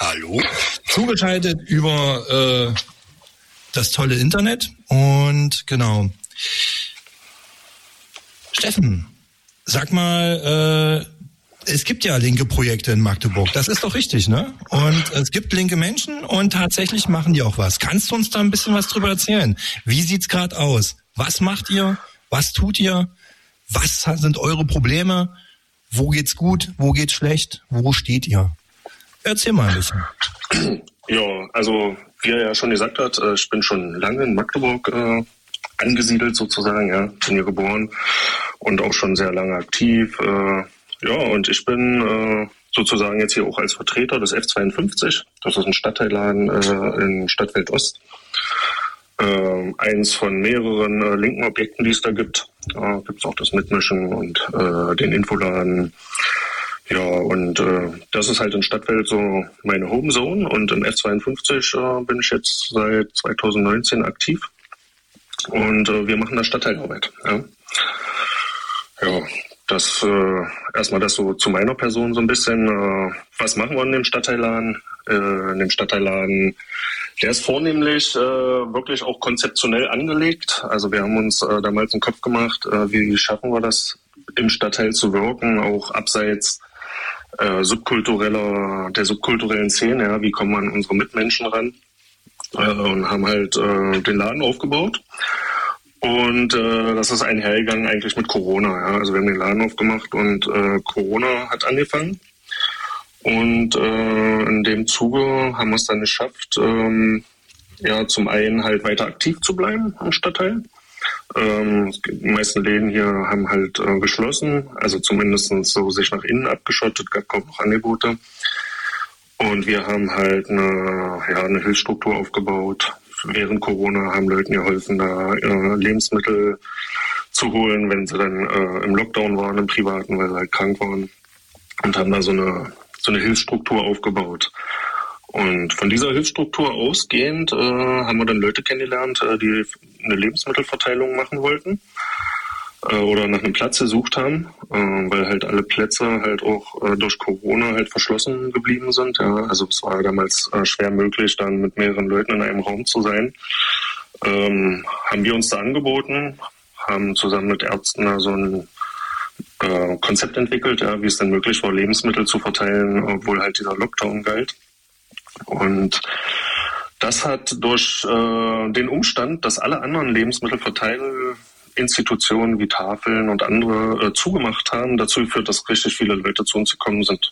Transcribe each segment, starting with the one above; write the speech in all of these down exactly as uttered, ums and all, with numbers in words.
Hallo. Zugeschaltet über äh, das tolle Internet. Und genau. Steffen, sag mal, äh, es gibt ja linke Projekte in Magdeburg. Das ist doch richtig, ne? Und es gibt linke Menschen und tatsächlich machen die auch was. Kannst du uns da ein bisschen was drüber erzählen? Wie sieht's gerade aus? Was macht ihr? Was tut ihr? Was sind eure Probleme? Wo geht's gut? Wo geht's schlecht? Wo steht ihr? Erzähl mal ein bisschen. Ja, also wie er ja schon gesagt hat, ich bin schon lange in Magdeburg äh, angesiedelt sozusagen, ja, bin hier geboren und auch schon sehr lange aktiv. Äh, ja, und ich bin äh, sozusagen jetzt hier auch als Vertreter des F zweiundfünfzig. Das ist ein Stadtteilladen äh, in Stadtfeld Ost. Äh, eins von mehreren äh, linken Objekten, die es da gibt. Da gibt es auch das Mitmischen und äh, den Infoladen. Ja, und äh, das ist halt in Stadtfeld so meine Homezone. Und im F zweiundfünfzig äh, bin ich jetzt seit zweitausendneunzehn aktiv. Und äh, wir machen da Stadtteilarbeit. Ja, ja das äh, erstmal das so zu meiner Person so ein bisschen. Äh, was machen wir in dem Stadtteilladen? Äh, in dem Stadtteilladen, der ist vornehmlich äh, wirklich auch konzeptionell angelegt. Also wir haben uns äh, damals einen Kopf gemacht, äh, wie schaffen wir das, im Stadtteil zu wirken, auch abseits äh, subkultureller, der subkulturellen Szene. Ja, wie kommen wir an unsere Mitmenschen ran? Äh, und haben halt äh, den Laden aufgebaut. Und äh, das ist einhergegangen eigentlich mit Corona. Ja. Also wir haben den Laden aufgemacht und äh, Corona hat angefangen. Und äh, in dem Zuge haben wir es dann geschafft, ähm, ja, zum einen halt weiter aktiv zu bleiben im Stadtteil. Ähm, die meisten Läden hier haben halt äh, geschlossen, also zumindest so sich nach innen abgeschottet, gab kaum noch Angebote. Und wir haben halt eine, ja, eine Hilfsstruktur aufgebaut. Während Corona haben Leuten geholfen, da äh, Lebensmittel zu holen, wenn sie dann äh, im Lockdown waren, im Privaten, weil sie halt krank waren. Und haben da so eine, so eine Hilfsstruktur aufgebaut. Und von dieser Hilfsstruktur ausgehend äh, haben wir dann Leute kennengelernt, äh, die eine Lebensmittelverteilung machen wollten äh, oder nach einem Platz gesucht haben, äh, weil halt alle Plätze halt auch äh, durch Corona halt verschlossen geblieben sind. Ja. Also es war damals äh, schwer möglich, dann mit mehreren Leuten in einem Raum zu sein. Ähm, haben wir uns da angeboten, haben zusammen mit Ärzten da so ein äh, Konzept entwickelt, ja, wie es dann möglich war, Lebensmittel zu verteilen, obwohl halt dieser Lockdown galt. Und das hat durch äh, den Umstand, dass alle anderen Lebensmittelverteilinstitutionen wie Tafeln und andere äh, zugemacht haben, dazu geführt, dass richtig viele Leute zu uns gekommen sind.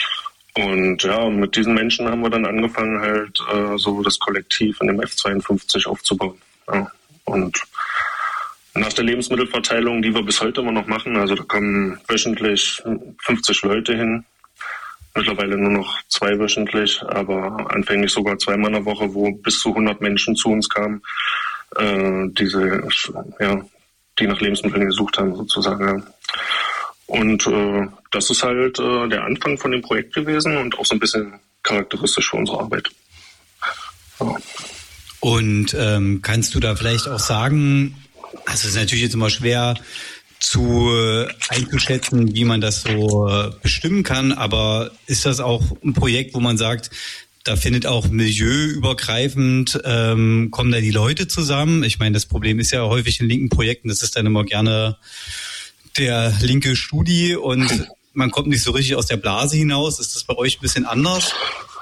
Und ja, mit diesen Menschen haben wir dann angefangen, halt äh, so das Kollektiv in dem F zweiundfünfzig aufzubauen. Ja. Und nach der Lebensmittelverteilung, die wir bis heute immer noch machen, also da kommen wöchentlich fünfzig Leute hin, mittlerweile nur noch zwei wöchentlich, aber anfänglich sogar zweimal in der Woche, wo bis zu hundert Menschen zu uns kamen, äh, diese, ja, die nach Lebensmitteln gesucht haben sozusagen. Ja. Und äh, das ist halt äh, der Anfang von dem Projekt gewesen und auch so ein bisschen charakteristisch für unsere Arbeit. Ja. Und ähm, kannst du da vielleicht auch sagen, also es ist natürlich jetzt immer schwer zu äh, einzuschätzen, wie man das so äh, bestimmen kann, aber ist das auch ein Projekt, wo man sagt, da findet auch milieuübergreifend, ähm, kommen da die Leute zusammen? Ich meine, das Problem ist ja häufig in linken Projekten, das ist dann immer gerne der linke Studi und man kommt nicht so richtig aus der Blase hinaus. Ist das bei euch ein bisschen anders?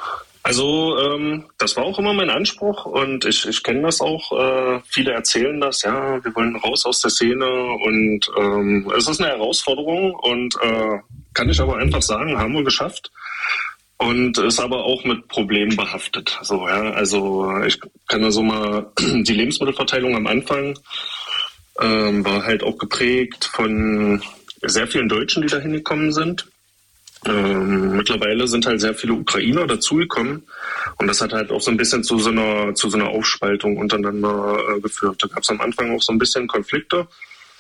Also ähm, das war auch immer mein Anspruch und ich, ich kenne das auch. Äh, viele erzählen das, ja, wir wollen raus aus der Szene und ähm, es ist eine Herausforderung und äh, kann ich aber einfach sagen, haben wir geschafft und ist aber auch mit Problemen behaftet. So, ja, also ich kann da so mal die Lebensmittelverteilung am Anfang ähm, war halt auch geprägt von sehr vielen Deutschen, die da hingekommen sind. Ähm, mittlerweile sind halt sehr viele Ukrainer dazugekommen und das hat halt auch so ein bisschen zu so einer zu so einer Aufspaltung untereinander äh, geführt. Da gab es am Anfang auch so ein bisschen Konflikte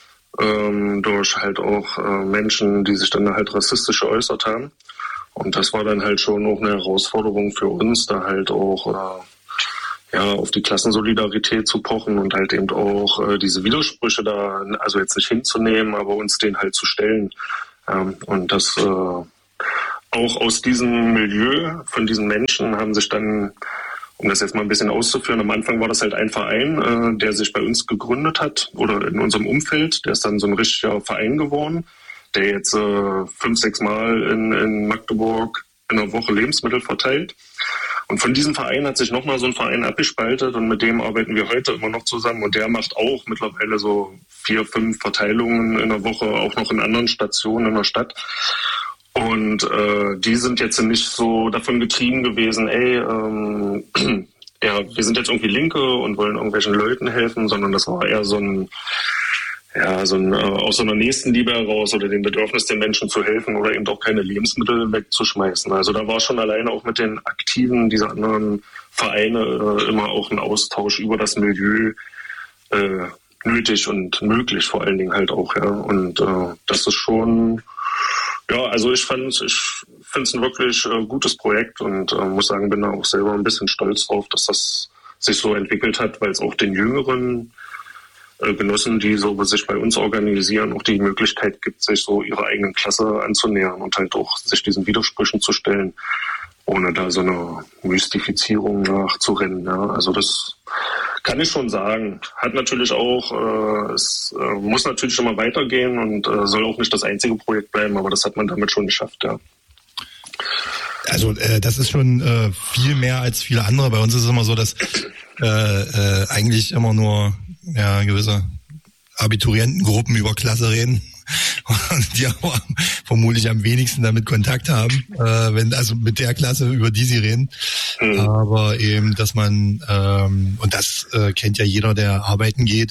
ähm, durch halt auch äh, Menschen, die sich dann halt rassistisch geäußert haben. Und das war dann halt schon auch eine Herausforderung für uns, da halt auch äh, ja auf die Klassensolidarität zu pochen und halt eben auch äh, diese Widersprüche da, also jetzt nicht hinzunehmen, aber uns denen halt zu stellen. Ähm, und das äh, auch aus diesem Milieu von diesen Menschen haben sich dann, um das jetzt mal ein bisschen auszuführen, am Anfang war das halt ein Verein, äh, der sich bei uns gegründet hat oder in unserem Umfeld. Der ist dann so ein richtiger Verein geworden, der jetzt äh, fünf, sechs Mal in, in Magdeburg in der Woche Lebensmittel verteilt. Und von diesem Verein hat sich nochmal so ein Verein abgespaltet und mit dem arbeiten wir heute immer noch zusammen. Und der macht auch mittlerweile so vier, fünf Verteilungen in der Woche, auch noch in anderen Stationen in der Stadt. Und äh, die sind jetzt nicht so davon getrieben gewesen, ey, ähm, ja, wir sind jetzt irgendwie Linke und wollen irgendwelchen Leuten helfen, sondern das war eher so ein, ja, so ein, äh, aus so einer Nächstenliebe heraus oder dem Bedürfnis, den Menschen zu helfen oder eben auch keine Lebensmittel wegzuschmeißen. Also da war schon alleine auch mit den Aktiven dieser anderen Vereine äh, immer auch ein Austausch über das Milieu äh, nötig und möglich, vor allen Dingen halt auch, ja. Und äh, das ist schon... Ja, also ich fand ich finde es ein wirklich äh, gutes Projekt und äh, muss sagen, bin da auch selber ein bisschen stolz drauf, dass das sich so entwickelt hat, weil es auch den jüngeren äh, Genossen, die so sich bei uns organisieren, auch die Möglichkeit gibt, sich so ihrer eigenen Klasse anzunähern und halt auch sich diesen Widersprüchen zu stellen, ohne da so eine Mystifizierung nachzurennen. Ja. Also das kann ich schon sagen. Hat natürlich auch, äh, es äh, muss natürlich immer weitergehen und äh, soll auch nicht das einzige Projekt bleiben, aber das hat man damit schon geschafft, ja. Also äh, das ist schon äh, viel mehr als viele andere. Bei uns ist es immer so, dass äh, äh, eigentlich immer nur ja gewisse Abiturientengruppen über Klasse reden. Die aber vermutlich am wenigsten damit Kontakt haben, äh, wenn also mit der Klasse, über die sie reden. Mhm. Aber eben, dass man, ähm, und das äh, kennt ja jeder, der arbeiten geht,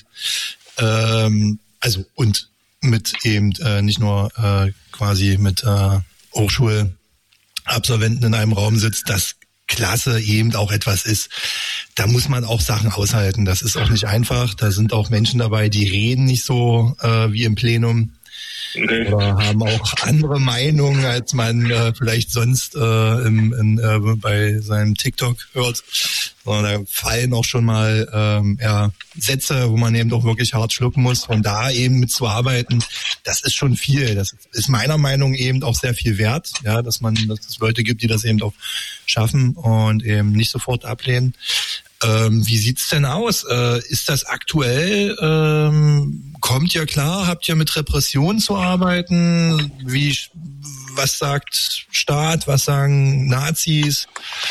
ähm, also und mit eben äh, nicht nur äh, quasi mit äh, Hochschulabsolventen in einem Raum sitzt, dass Klasse eben auch etwas ist. Da muss man auch Sachen aushalten. Das ist auch nicht einfach. Da sind auch Menschen dabei, die reden nicht so äh, wie im Plenum. Okay. Oder haben auch andere Meinungen, als man äh, vielleicht sonst äh, im, in, äh, bei seinem TikTok hört. Sondern da fallen auch schon mal ähm, ja, Sätze, wo man eben doch wirklich hart schlucken muss. Und da eben mitzuarbeiten, das ist schon viel. Das ist meiner Meinung nach eben auch sehr viel wert, ja, dass man, dass es Leute gibt, die das eben auch schaffen und eben nicht sofort ablehnen. Ähm, wie sieht's denn aus? Äh, ist das aktuell? Ähm, kommt ja klar, habt ihr mit Repression zu arbeiten? Wie, was sagt Staat? Was sagen Nazis?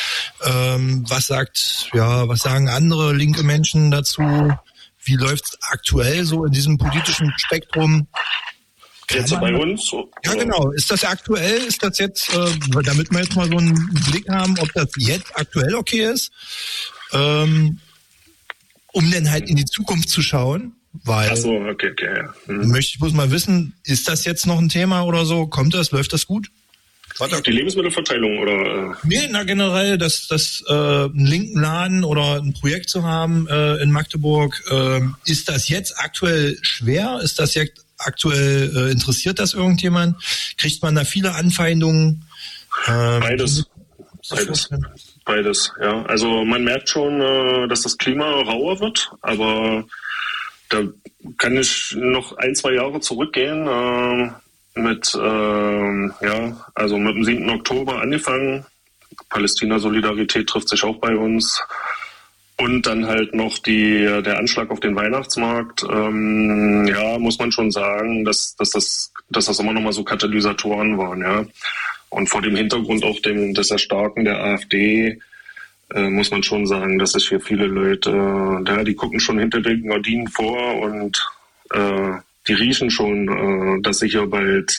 Ähm, was sagt, ja, was sagen andere linke Menschen dazu? Wie läuft's aktuell so in diesem politischen Spektrum? Jetzt bei uns? Ja, genau. Ist das aktuell? Ist das jetzt, äh, damit wir jetzt mal so einen Blick haben, ob das jetzt aktuell okay ist? Ähm, um dann halt in die Zukunft zu schauen, weil Ach so, okay, okay, ja. Hm. möchte ich bloß mal wissen, ist das jetzt noch ein Thema oder so? Kommt das? Läuft das gut? Die Lebensmittelverteilung oder? Äh? Nee, na generell, dass das äh, einen linken Laden oder ein Projekt zu haben äh, in Magdeburg, äh, ist das jetzt aktuell schwer? Ist das jetzt aktuell, äh, interessiert das irgendjemand? Kriegt man da viele Anfeindungen? Ähm, Beides. Beides. Beides, ja. Also man merkt schon, äh, dass das Klima rauer wird, aber da kann ich noch ein, zwei Jahre zurückgehen. Äh, mit, äh, ja, also mit dem siebten Oktober angefangen. Palästina-Solidarität trifft sich auch bei uns. Und dann halt noch die, der Anschlag auf den Weihnachtsmarkt. Ähm, ja, muss man schon sagen, dass, dass, das, dass das immer noch mal so Katalysatoren waren, ja. Und vor dem Hintergrund auch dem, des Erstarken der AfD äh, muss man schon sagen, dass sich hier viele Leute, äh, ja, die gucken schon hinter den Gardinen vor und äh, die riechen schon, äh, dass sie hier bald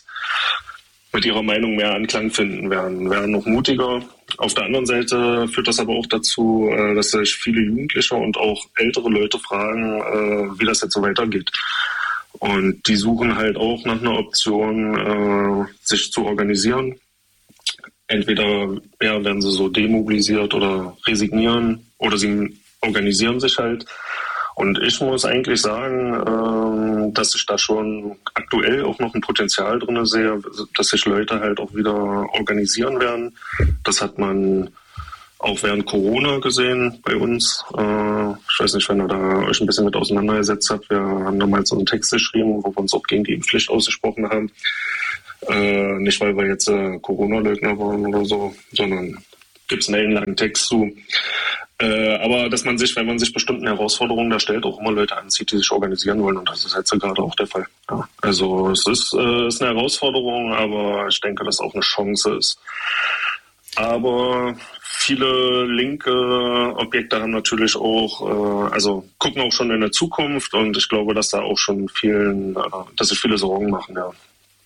mit ihrer Meinung mehr Anklang finden werden, werden noch mutiger. Auf der anderen Seite führt das aber auch dazu, äh, dass sich viele Jugendliche und auch ältere Leute fragen, äh, wie das jetzt so weitergeht. Und die suchen halt auch nach einer Option, äh, sich zu organisieren. Entweder ja, werden sie so demobilisiert oder resignieren oder sie organisieren sich halt. Und ich muss eigentlich sagen, äh, dass ich da schon aktuell auch noch ein Potenzial drin sehe, dass sich Leute halt auch wieder organisieren werden. Das hat man auch während Corona gesehen bei uns. Äh, ich weiß nicht, wenn ihr da euch ein bisschen mit auseinandergesetzt habt. Wir haben damals so einen Text geschrieben, wo wir uns auch gegen die Impfpflicht ausgesprochen haben. Äh, nicht, weil wir jetzt äh, Corona-Leugner waren oder so, sondern gibt es einen ellenlangen Text zu. Äh, aber dass man sich, wenn man sich bestimmten Herausforderungen da stellt, auch immer Leute anzieht, die sich organisieren wollen. Und das ist jetzt gerade auch der Fall. Ja. Also es ist, äh, ist eine Herausforderung, aber ich denke, dass auch eine Chance ist. Aber viele linke Objekte haben natürlich auch, äh, also gucken auch schon in der Zukunft. Und ich glaube, dass da auch schon vielen, äh, dass sich viele Sorgen machen, ja.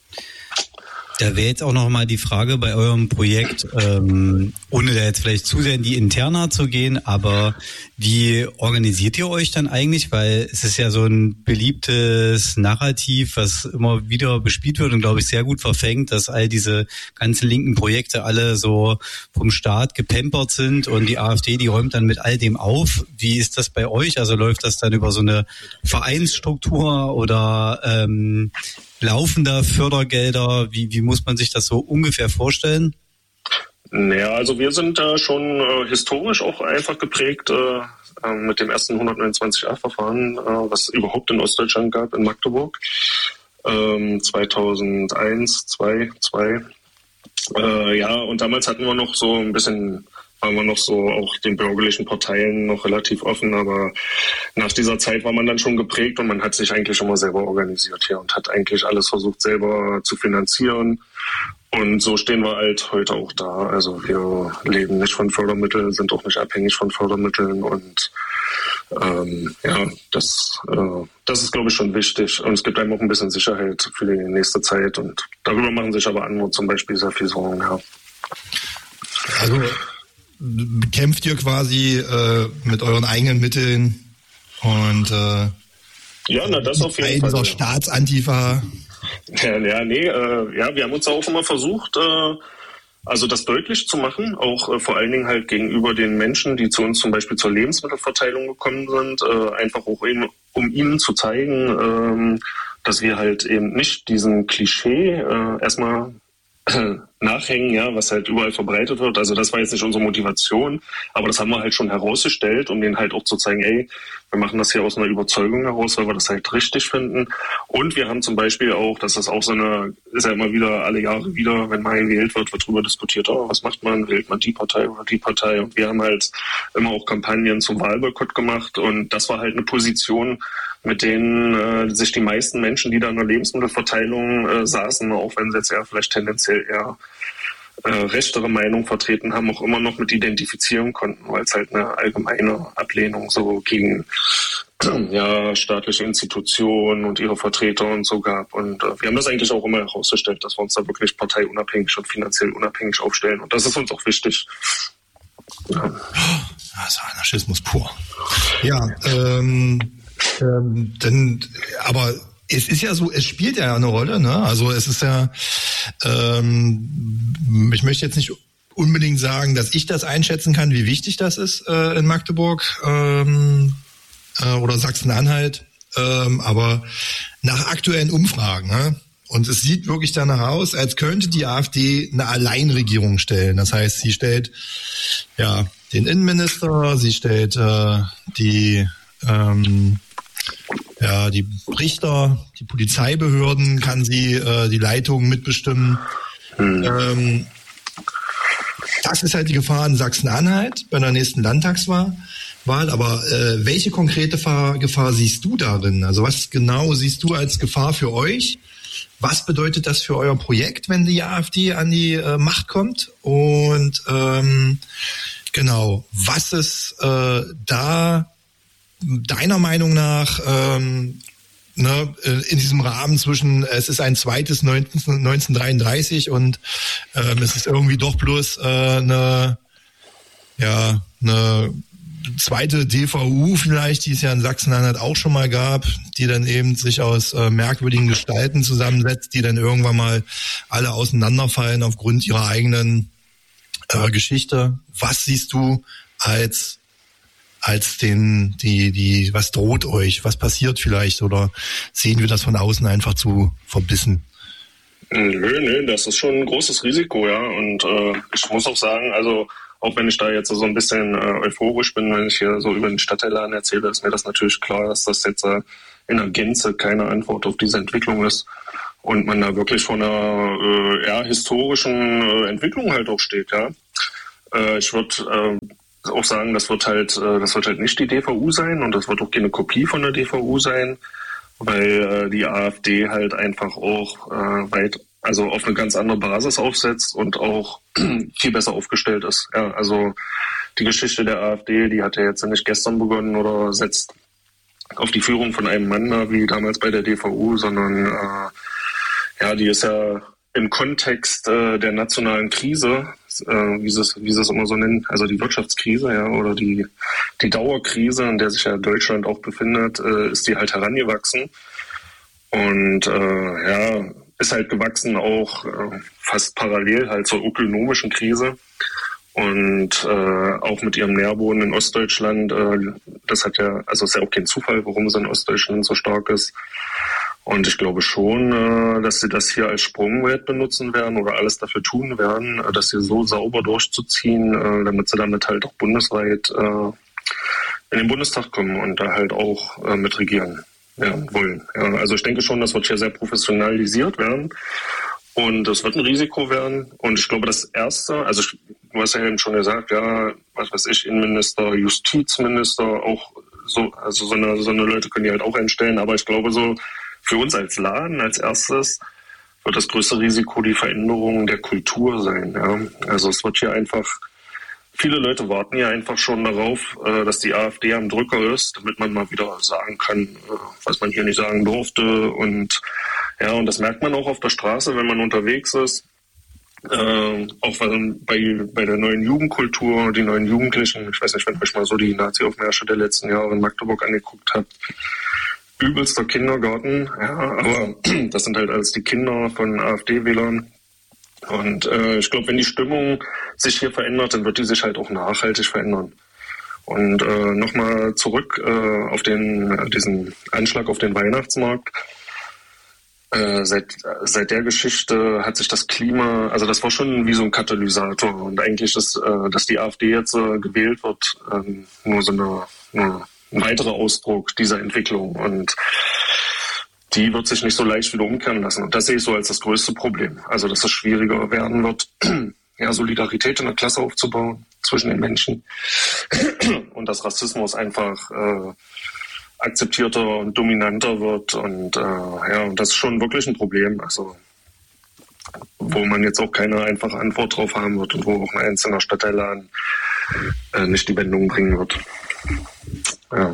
Da wäre jetzt auch noch mal die Frage bei eurem Projekt, ähm, ohne da jetzt vielleicht zu sehr in die Interna zu gehen, aber wie organisiert ihr euch dann eigentlich? Weil es ist ja so ein beliebtes Narrativ, was immer wieder bespielt wird und, glaube ich, sehr gut verfängt, dass all diese ganzen linken Projekte alle so vom Staat gepampert sind und die AfD, die räumt dann mit all dem auf. Wie ist das bei euch? Also läuft das dann über so eine Vereinsstruktur oder ähm, laufender Fördergelder? Wie, wie muss man sich das so ungefähr vorstellen? Naja, also wir sind äh, schon äh, historisch auch einfach geprägt äh, äh, mit dem ersten hundertneunundzwanzig a-Verfahren, äh, was überhaupt in Ostdeutschland gab, in Magdeburg. Ähm, zweitausendeins, zwei, zwei. Äh, ja, und damals hatten wir noch so ein bisschen, waren wir noch so auch den bürgerlichen Parteien noch relativ offen, aber nach dieser Zeit war man dann schon geprägt und man hat sich eigentlich schon mal selber organisiert hier und hat eigentlich alles versucht selber zu finanzieren. Und so stehen wir halt heute auch da. Also wir leben nicht von Fördermitteln, sind auch nicht abhängig von Fördermitteln und ähm, ja, das, äh, das ist, glaube ich, schon wichtig. Und es gibt einem auch ein bisschen Sicherheit für die nächste Zeit und darüber machen sich aber andere zum Beispiel sehr viel Sorgen, ja. Also kämpft ihr quasi äh, mit euren eigenen Mitteln und äh, ja, na, das auf jeden Fall. Dieser Staatsantifa. Ja, ja, nee, äh, ja, wir haben uns auch immer versucht, äh, also das deutlich zu machen, auch äh, vor allen Dingen halt gegenüber den Menschen, die zu uns zum Beispiel zur Lebensmittelverteilung gekommen sind, äh, einfach auch eben, um ihnen zu zeigen, äh, dass wir halt eben nicht diesen Klischee äh, erstmal nachhängen, ja, was halt überall verbreitet wird. Also das war jetzt nicht unsere Motivation, aber das haben wir halt schon herausgestellt, um denen halt auch zu zeigen, ey, wir machen das hier aus einer Überzeugung heraus, weil wir das halt richtig finden. Und wir haben zum Beispiel auch, das ist auch so eine, ist ja immer wieder alle Jahre wieder, wenn mal gewählt wird, wird darüber diskutiert, oh, was macht man, wählt man die Partei oder die Partei? Und wir haben halt immer auch Kampagnen zum Wahlboykott gemacht und das war halt eine Position, mit denen äh, sich die meisten Menschen, die da in der Lebensmittelverteilung äh, saßen, auch wenn sie jetzt eher vielleicht tendenziell eher äh, rechtere Meinung vertreten haben, auch immer noch mit identifizieren konnten, weil es halt eine allgemeine Ablehnung so gegen ja, staatliche Institutionen und ihre Vertreter und so gab. Und äh, wir haben das eigentlich auch immer herausgestellt, dass wir uns da wirklich parteiunabhängig und finanziell unabhängig aufstellen. Und das ist uns auch wichtig. Ja. Also Anarchismus pur. Ja, ähm, ähm, denn, aber es ist ja so, es spielt ja eine Rolle, ne? Also es ist ja, ähm, ich möchte jetzt nicht unbedingt sagen, dass ich das einschätzen kann, wie wichtig das ist äh, in Magdeburg ähm, äh, oder Sachsen-Anhalt, ähm, aber nach aktuellen Umfragen, ne? Und es sieht wirklich danach aus, als könnte die AfD eine Alleinregierung stellen. Das heißt, sie stellt ja den Innenminister, sie stellt äh, die ähm, ja die Richter, die Polizeibehörden, kann sie äh, die Leitung mitbestimmen. Mhm. Ähm, das ist halt die Gefahr in Sachsen-Anhalt bei der nächsten Landtagswahl. Aber äh, welche konkrete Gefahr, Gefahr siehst du darin? Also was genau siehst du als Gefahr für euch? Was bedeutet das für euer Projekt, wenn die AfD an die äh, Macht kommt? Und ähm, genau, was ist äh, da deiner Meinung nach ähm, ne, in diesem Rahmen zwischen, es ist ein zweites neunzehnhundertdreiunddreißig und ähm, es ist irgendwie doch bloß äh, eine, ja, eine zweite D V U vielleicht, die es ja in Sachsen-Anhalt auch schon mal gab, die dann eben sich aus äh, merkwürdigen Gestalten zusammensetzt, die dann irgendwann mal alle auseinanderfallen aufgrund ihrer eigenen äh, Geschichte. Was siehst du als als den die die was droht euch? Was passiert vielleicht oder sehen wir das von außen einfach zu verbissen? Nö, nö, das ist schon ein großes Risiko, ja. Und äh, ich muss auch sagen, also auch wenn ich da jetzt so ein bisschen äh, euphorisch bin, wenn ich hier so über den Stadtteilladen erzähle, ist mir das natürlich klar, dass das jetzt äh, in der Gänze keine Antwort auf diese Entwicklung ist und man da wirklich vor einer äh, ja, historischen äh, Entwicklung halt auch steht. Ja, äh, ich würde äh, auch sagen, das wird halt, äh, das wird halt nicht die D V U sein und das wird auch keine Kopie von der D V U sein, weil äh, die AfD halt einfach auch äh, weit, also auf eine ganz andere Basis aufsetzt und auch viel besser aufgestellt ist. Ja, also die Geschichte der AfD, die hat ja jetzt nicht gestern begonnen oder setzt auf die Führung von einem Mann da, wie damals bei der D V U, sondern äh, ja, die ist ja im Kontext äh, der nationalen Krise, äh, wie sie es wie sie es immer so nennen, also die Wirtschaftskrise, ja, oder die die Dauerkrise, in der sich ja Deutschland auch befindet, äh, ist die halt herangewachsen und äh, ja, ist halt gewachsen auch äh, fast parallel halt zur ökonomischen Krise. Und äh, auch mit ihrem Nährboden in Ostdeutschland, äh, das hat ja, also ist ja auch kein Zufall, warum es in Ostdeutschland so stark ist. Und ich glaube schon, äh, dass sie das hier als Sprungbrett benutzen werden oder alles dafür tun werden, äh, das hier so sauber durchzuziehen, äh, damit sie damit halt auch bundesweit äh, in den Bundestag kommen und da halt auch äh, mitregieren ja, wollen. Ja, also ich denke schon, das wird hier sehr professionalisiert werden. Und das wird ein Risiko werden. Und ich glaube, das Erste, also ich, du hast ja eben schon gesagt, ja, was weiß ich, Innenminister, Justizminister, auch so, also so eine, so eine Leute können die halt auch einstellen. Aber ich glaube so, für uns als Laden, als erstes, wird das größte Risiko die Veränderung der Kultur sein. Ja. Also es wird hier einfach, viele Leute warten ja einfach schon darauf, dass die AfD am Drücker ist, damit man mal wieder sagen kann, was man hier nicht sagen durfte. Und ja, und das merkt man auch auf der Straße, wenn man unterwegs ist. Äh, auch bei, bei der neuen Jugendkultur, die neuen Jugendlichen, ich weiß nicht, wenn ihr euch mal so die Nazi-Aufmärsche der letzten Jahre in Magdeburg angeguckt habt, übelster Kindergarten, ja, aber das sind halt alles die Kinder von AfD-Wählern. Und äh, ich glaube, wenn die Stimmung sich hier verändert, dann wird die sich halt auch nachhaltig verändern. Und äh, nochmal zurück äh, auf den diesen Anschlag auf den Weihnachtsmarkt. Äh, seit, seit der Geschichte hat sich das Klima, also das war schon wie so ein Katalysator. Und eigentlich ist, äh, dass die AfD jetzt äh, gewählt wird, äh, nur so eine, eine, ein weiterer Ausdruck dieser Entwicklung. Und die wird sich nicht so leicht wieder umkehren lassen. Und das sehe ich so als das größte Problem. Also, dass es schwieriger werden wird, ja, Solidarität in der Klasse aufzubauen zwischen den Menschen. Und dass Rassismus einfach äh, akzeptierter und dominanter wird. Und äh, ja, und das ist schon wirklich ein Problem. Also, wo man jetzt auch keine einfache Antwort drauf haben wird und wo auch ein einzelner Stadtteilladen äh, nicht die Wendung bringen wird. Ja.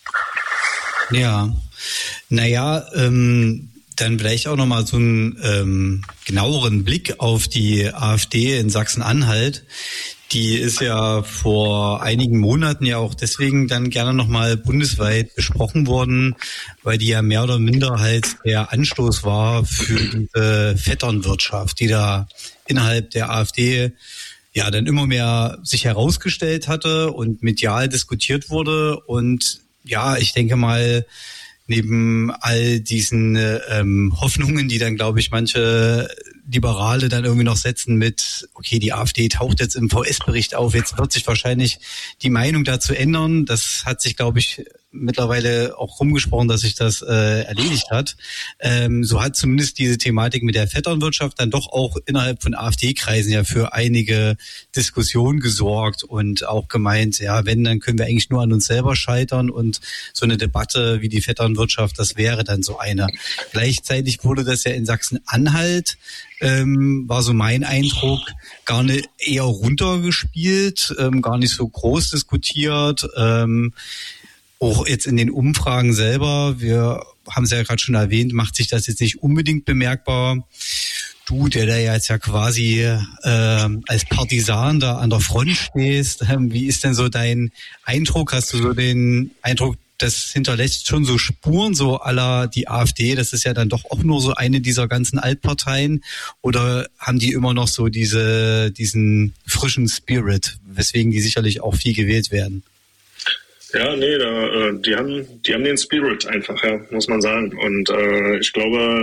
Ja. Naja, ähm, dann vielleicht auch nochmal so einen ähm, genaueren Blick auf die AfD in Sachsen-Anhalt. Die ist ja vor einigen Monaten ja auch deswegen dann gerne nochmal bundesweit besprochen worden, weil die ja mehr oder minder halt der Anstoß war für diese Vetternwirtschaft, die da innerhalb der AfD ja dann immer mehr sich herausgestellt hatte und medial diskutiert wurde. Und ja, ich denke mal, neben all diesen ähm, Hoffnungen, die dann, glaube ich, manche Liberale dann irgendwie noch setzen mit, okay, die AfD taucht jetzt im V S-Bericht auf, jetzt wird sich wahrscheinlich die Meinung dazu ändern. Das hat sich, glaube ich, mittlerweile auch rumgesprochen, dass sich das äh, erledigt hat. Ähm, so hat zumindest diese Thematik mit der Vetternwirtschaft dann doch auch innerhalb von AfD-Kreisen ja für einige Diskussionen gesorgt und auch gemeint, ja, wenn, dann können wir eigentlich nur an uns selber scheitern und so eine Debatte wie die Vetternwirtschaft, das wäre dann so eine. Gleichzeitig wurde das ja in Sachsen-Anhalt, ähm, war so mein Eindruck, gar nicht eher runtergespielt, ähm, gar nicht so groß diskutiert, ähm, auch jetzt in den Umfragen selber, wir haben es ja gerade schon erwähnt, macht sich das jetzt nicht unbedingt bemerkbar. Du, der da jetzt ja quasi äh, als Partisan da an der Front stehst, äh, wie ist denn so dein Eindruck? Hast du so den Eindruck, das hinterlässt schon so Spuren, so à la die AfD, das ist ja dann doch auch nur so eine dieser ganzen Altparteien, oder haben die immer noch so diese diesen frischen Spirit, weswegen die sicherlich auch viel gewählt werden? Ja, nee, da, äh, die haben, die haben den Spirit einfach, ja, muss man sagen. Und äh, ich glaube,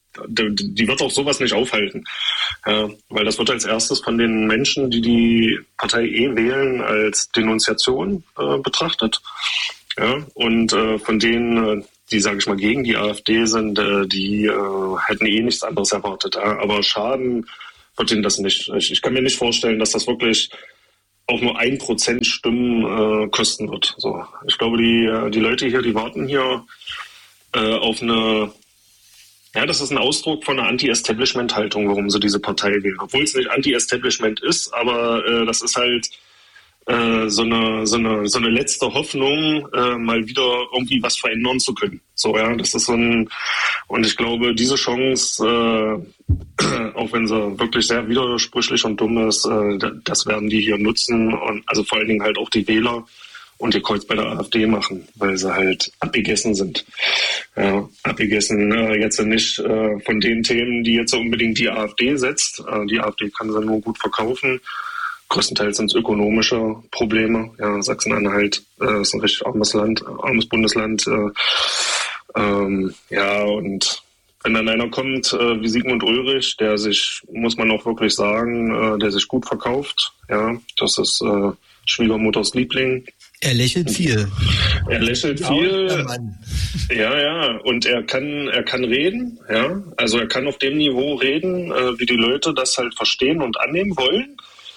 die, die wird auch sowas nicht aufhalten. Ja, weil das wird als erstes von den Menschen, die die Partei eh wählen, als Denunziation äh, betrachtet. Ja, und äh, von denen, die, sage ich mal, gegen die AfD sind, äh, die äh, hätten eh nichts anderes erwartet. Ja. Aber Schaden wird ihnen das nicht. Ich, ich kann mir nicht vorstellen, dass das wirklich auch nur ein Prozent Stimmen äh, kosten wird. So, ich glaube, die, die Leute hier, die warten hier äh, auf eine, ja, das ist ein Ausdruck von einer Anti-Establishment-Haltung, warum sie diese Partei wählen. Obwohl es nicht Anti-Establishment ist, aber äh, das ist halt äh, so eine, so eine, so eine letzte Hoffnung, äh, mal wieder irgendwie was verändern zu können. So, ja, das ist so ein, und ich glaube, diese Chance, äh, auch wenn sie wirklich sehr widersprüchlich und dumm ist, äh, das werden die hier nutzen und also vor allen Dingen halt auch die Wähler und ihr Kreuz bei der AfD machen, weil sie halt abgegessen sind. Ja, abgegessen äh, jetzt nicht äh, von den Themen, die jetzt unbedingt die AfD setzt. Äh, die AfD kann sie nur gut verkaufen. Größtenteils sind es ökonomische Probleme. Ja, Sachsen-Anhalt äh, ist ein richtig armes Land, armes Bundesland. Äh, ähm, ja, und wenn dann einer kommt äh, wie Sigmund Ulrich, der sich, muss man auch wirklich sagen, äh, der sich gut verkauft. Ja, das ist äh, Schwiegermutters Liebling. Er lächelt viel. Er lächelt viel. Ja, ja. Und er kann, er kann reden. Ja, also er kann auf dem Niveau reden, äh, wie die Leute das halt verstehen und annehmen wollen.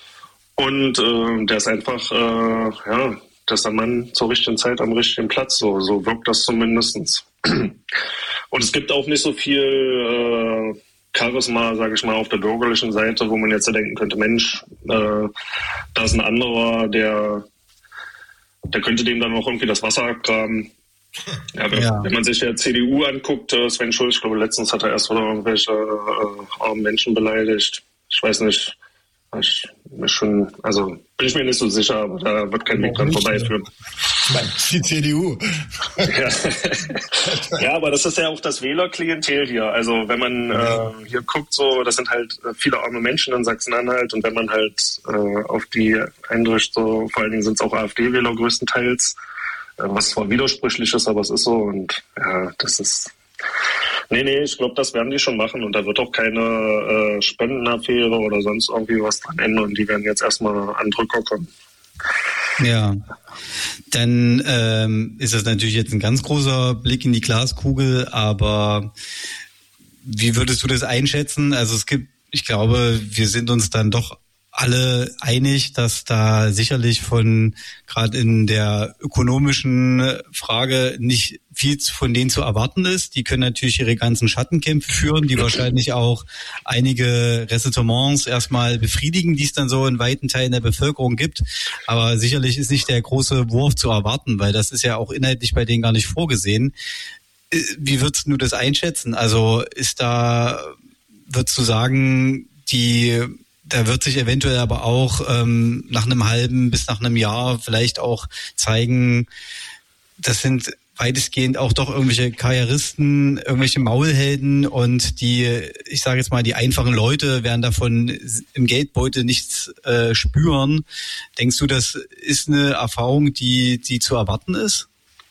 Und äh, der ist einfach, äh, ja, das ist der Mann zur richtigen Zeit am richtigen Platz. So, so wirkt das zumindestens. Und es gibt auch nicht so viel äh, Charisma, sage ich mal, auf der bürgerlichen Seite, wo man jetzt denken könnte, Mensch, äh, da ist ein anderer, der Der könnte dem dann auch irgendwie das Wasser abgraben. Ja, wenn, ja. wenn man sich der C D U anguckt, Sven Schulz, ich glaube, letztens hat er erst wieder irgendwelche äh, armen Menschen beleidigt. Ich weiß nicht. Ich, ich schon, also bin ich mir nicht so sicher, aber da wird kein Weg dran vorbeiführen. Die C D U. Ja. Ja, aber das ist ja auch das Wählerklientel hier. Also wenn man äh, hier guckt, so, das sind halt viele arme Menschen in Sachsen-Anhalt und wenn man halt äh, auf die eindrischt, so vor allen Dingen sind es auch AfD-Wähler größtenteils, äh, was zwar widersprüchlich ist, aber es ist so und ja, das ist. Nee, nee, ich glaube, das werden die schon machen und da wird auch keine äh, Spendenaffäre oder sonst irgendwie was dran ändern. Die werden jetzt erstmal an Drücker kommen. Ja, dann ähm, ist das natürlich jetzt ein ganz großer Blick in die Glaskugel, aber wie würdest du das einschätzen? Also es gibt, ich glaube, wir sind uns dann doch alle einig, dass da sicherlich von gerade in der ökonomischen Frage nicht viel von denen zu erwarten ist. Die können natürlich ihre ganzen Schattenkämpfe führen, die wahrscheinlich auch einige Ressentiments erstmal befriedigen, die es dann so in weiten Teilen der Bevölkerung gibt. Aber sicherlich ist nicht der große Wurf zu erwarten, weil das ist ja auch inhaltlich bei denen gar nicht vorgesehen. Wie würdest du das einschätzen? Also ist da, würdest du sagen, die da wird sich eventuell aber auch ähm, nach einem halben bis nach einem Jahr vielleicht auch zeigen, das sind weitestgehend auch doch irgendwelche Karrieristen, irgendwelche Maulhelden und die, ich sage jetzt mal, die einfachen Leute werden davon im Geldbeutel nichts äh, spüren. Denkst du, das ist eine Erfahrung, die, die zu erwarten ist?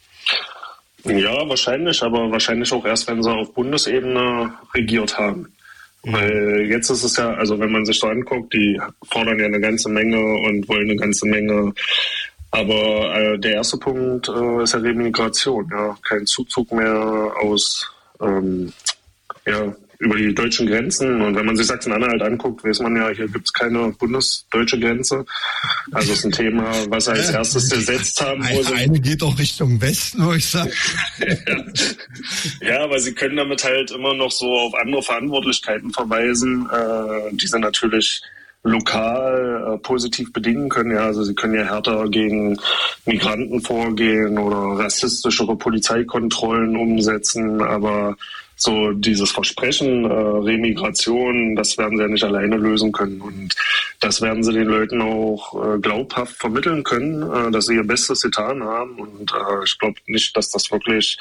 Ja, wahrscheinlich, aber wahrscheinlich auch erst, wenn sie auf Bundesebene regiert haben. Weil jetzt ist es ja, also wenn man sich so anguckt, die fordern ja eine ganze Menge und wollen eine ganze Menge. Aber äh, der erste Punkt äh, ist ja Remigration, ja, kein Zuzug mehr aus ähm, ja, über die deutschen Grenzen. Und wenn man sich Sachsen-Anhalt anguckt, weiß man ja, hier gibt es keine bundesdeutsche Grenze. Also es ist ein Thema, was sie als erstes gesetzt haben. Eine, eine geht auch Richtung Westen, wo ich sage. Ja, aber sie können damit halt immer noch so auf andere Verantwortlichkeiten verweisen, äh, die sie natürlich lokal äh, positiv bedingen können. Ja, also sie können ja härter gegen Migranten vorgehen oder rassistischere Polizeikontrollen umsetzen, aber so dieses Versprechen, äh, Remigration, das werden sie ja nicht alleine lösen können. Und das werden sie den Leuten auch äh, glaubhaft vermitteln können, äh, dass sie ihr Bestes getan haben. Und äh, ich glaube nicht, dass das wirklich,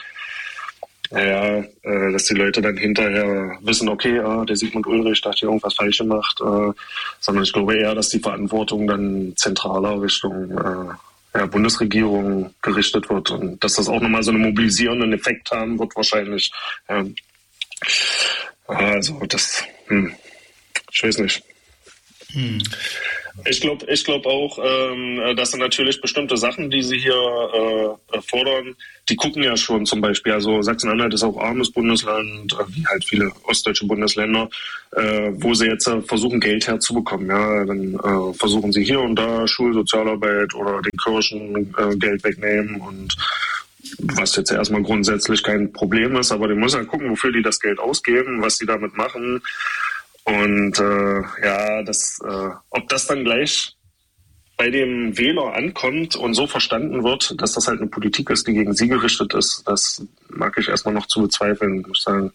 naja, äh, dass die Leute dann hinterher wissen, okay, äh, der Sigmund Ulrich, der hat hier irgendwas falsch gemacht, äh, sondern ich glaube eher, dass die Verantwortung dann zentraler Richtung äh, ja, Bundesregierung gerichtet wird und dass das auch nochmal so einen mobilisierenden Effekt haben wird wahrscheinlich. Ja. Also das, hm, ich weiß nicht. Hm. Ich glaube ich glaube auch, ähm, dass natürlich bestimmte Sachen, die sie hier äh, fordern, die gucken ja schon zum Beispiel. Also Sachsen-Anhalt ist auch armes Bundesland, wie halt viele ostdeutsche Bundesländer, äh, wo sie jetzt äh, versuchen, Geld herzubekommen. Ja, dann äh, versuchen sie hier und da Schulsozialarbeit oder den Kirchen äh, Geld wegnehmen und was jetzt erstmal grundsätzlich kein Problem ist, aber die muss ja gucken, wofür die das Geld ausgeben, was sie damit machen. Und äh, ja, das, äh, ob das dann gleich bei dem Wähler ankommt und so verstanden wird, dass das halt eine Politik ist, die gegen sie gerichtet ist, das mag ich erstmal noch zu bezweifeln. Ich muss sagen,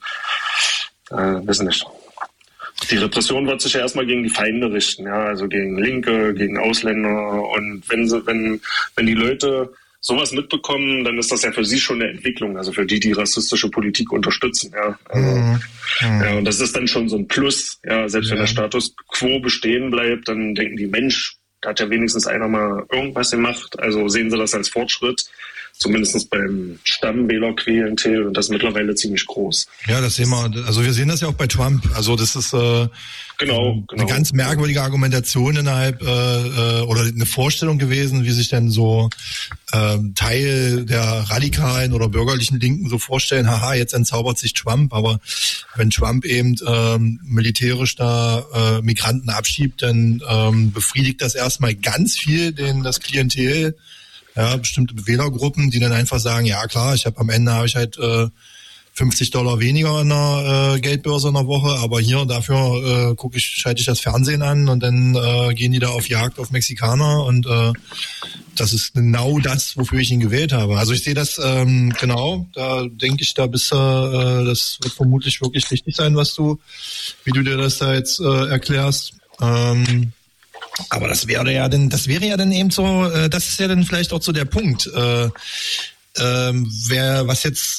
äh, wissen nicht. Die Repression wird sich ja erstmal gegen die Feinde richten, ja, also gegen Linke, gegen Ausländer. Und wenn sie, wenn, wenn die Leute sowas mitbekommen, dann ist das ja für sie schon eine Entwicklung, also für die, die rassistische Politik unterstützen, ja. Also, mhm. ja, und das ist dann schon so ein Plus, ja, selbst ja. wenn der Status quo bestehen bleibt, dann denken die, Mensch, da hat ja wenigstens einer mal irgendwas gemacht, also sehen sie das als Fortschritt, zumindest beim Stammwählerklientel, und das ist mittlerweile ziemlich groß. Ja, das sehen wir, also wir sehen das ja auch bei Trump, also das ist äh, genau, eine genau. ganz merkwürdige Argumentation innerhalb äh, oder eine Vorstellung gewesen, wie sich denn so äh, Teil der radikalen oder bürgerlichen Linken so vorstellen, haha, jetzt entzaubert sich Trump, aber wenn Trump eben ähm, militärisch da äh, Migranten abschiebt, dann ähm, befriedigt das erstmal ganz viel den das Klientel, ja, bestimmte Wählergruppen, die dann einfach sagen, ja klar, ich habe am Ende habe ich halt äh, fünfzig Dollar weniger in der äh, Geldbörse in der Woche, aber hier dafür äh, gucke ich, schalte ich das Fernsehen an und dann äh, gehen die da auf Jagd auf Mexikaner und äh, das ist genau das, wofür ich ihn gewählt habe. Also ich sehe das ähm, genau, da denke ich, da bist du, äh, das wird vermutlich wirklich richtig sein, was du, wie du dir das da jetzt äh, erklärst. Ähm, Aber das wäre ja dann, das wäre ja dann eben so, äh, das ist ja dann vielleicht auch so der Punkt. Äh, ähm, wer, was jetzt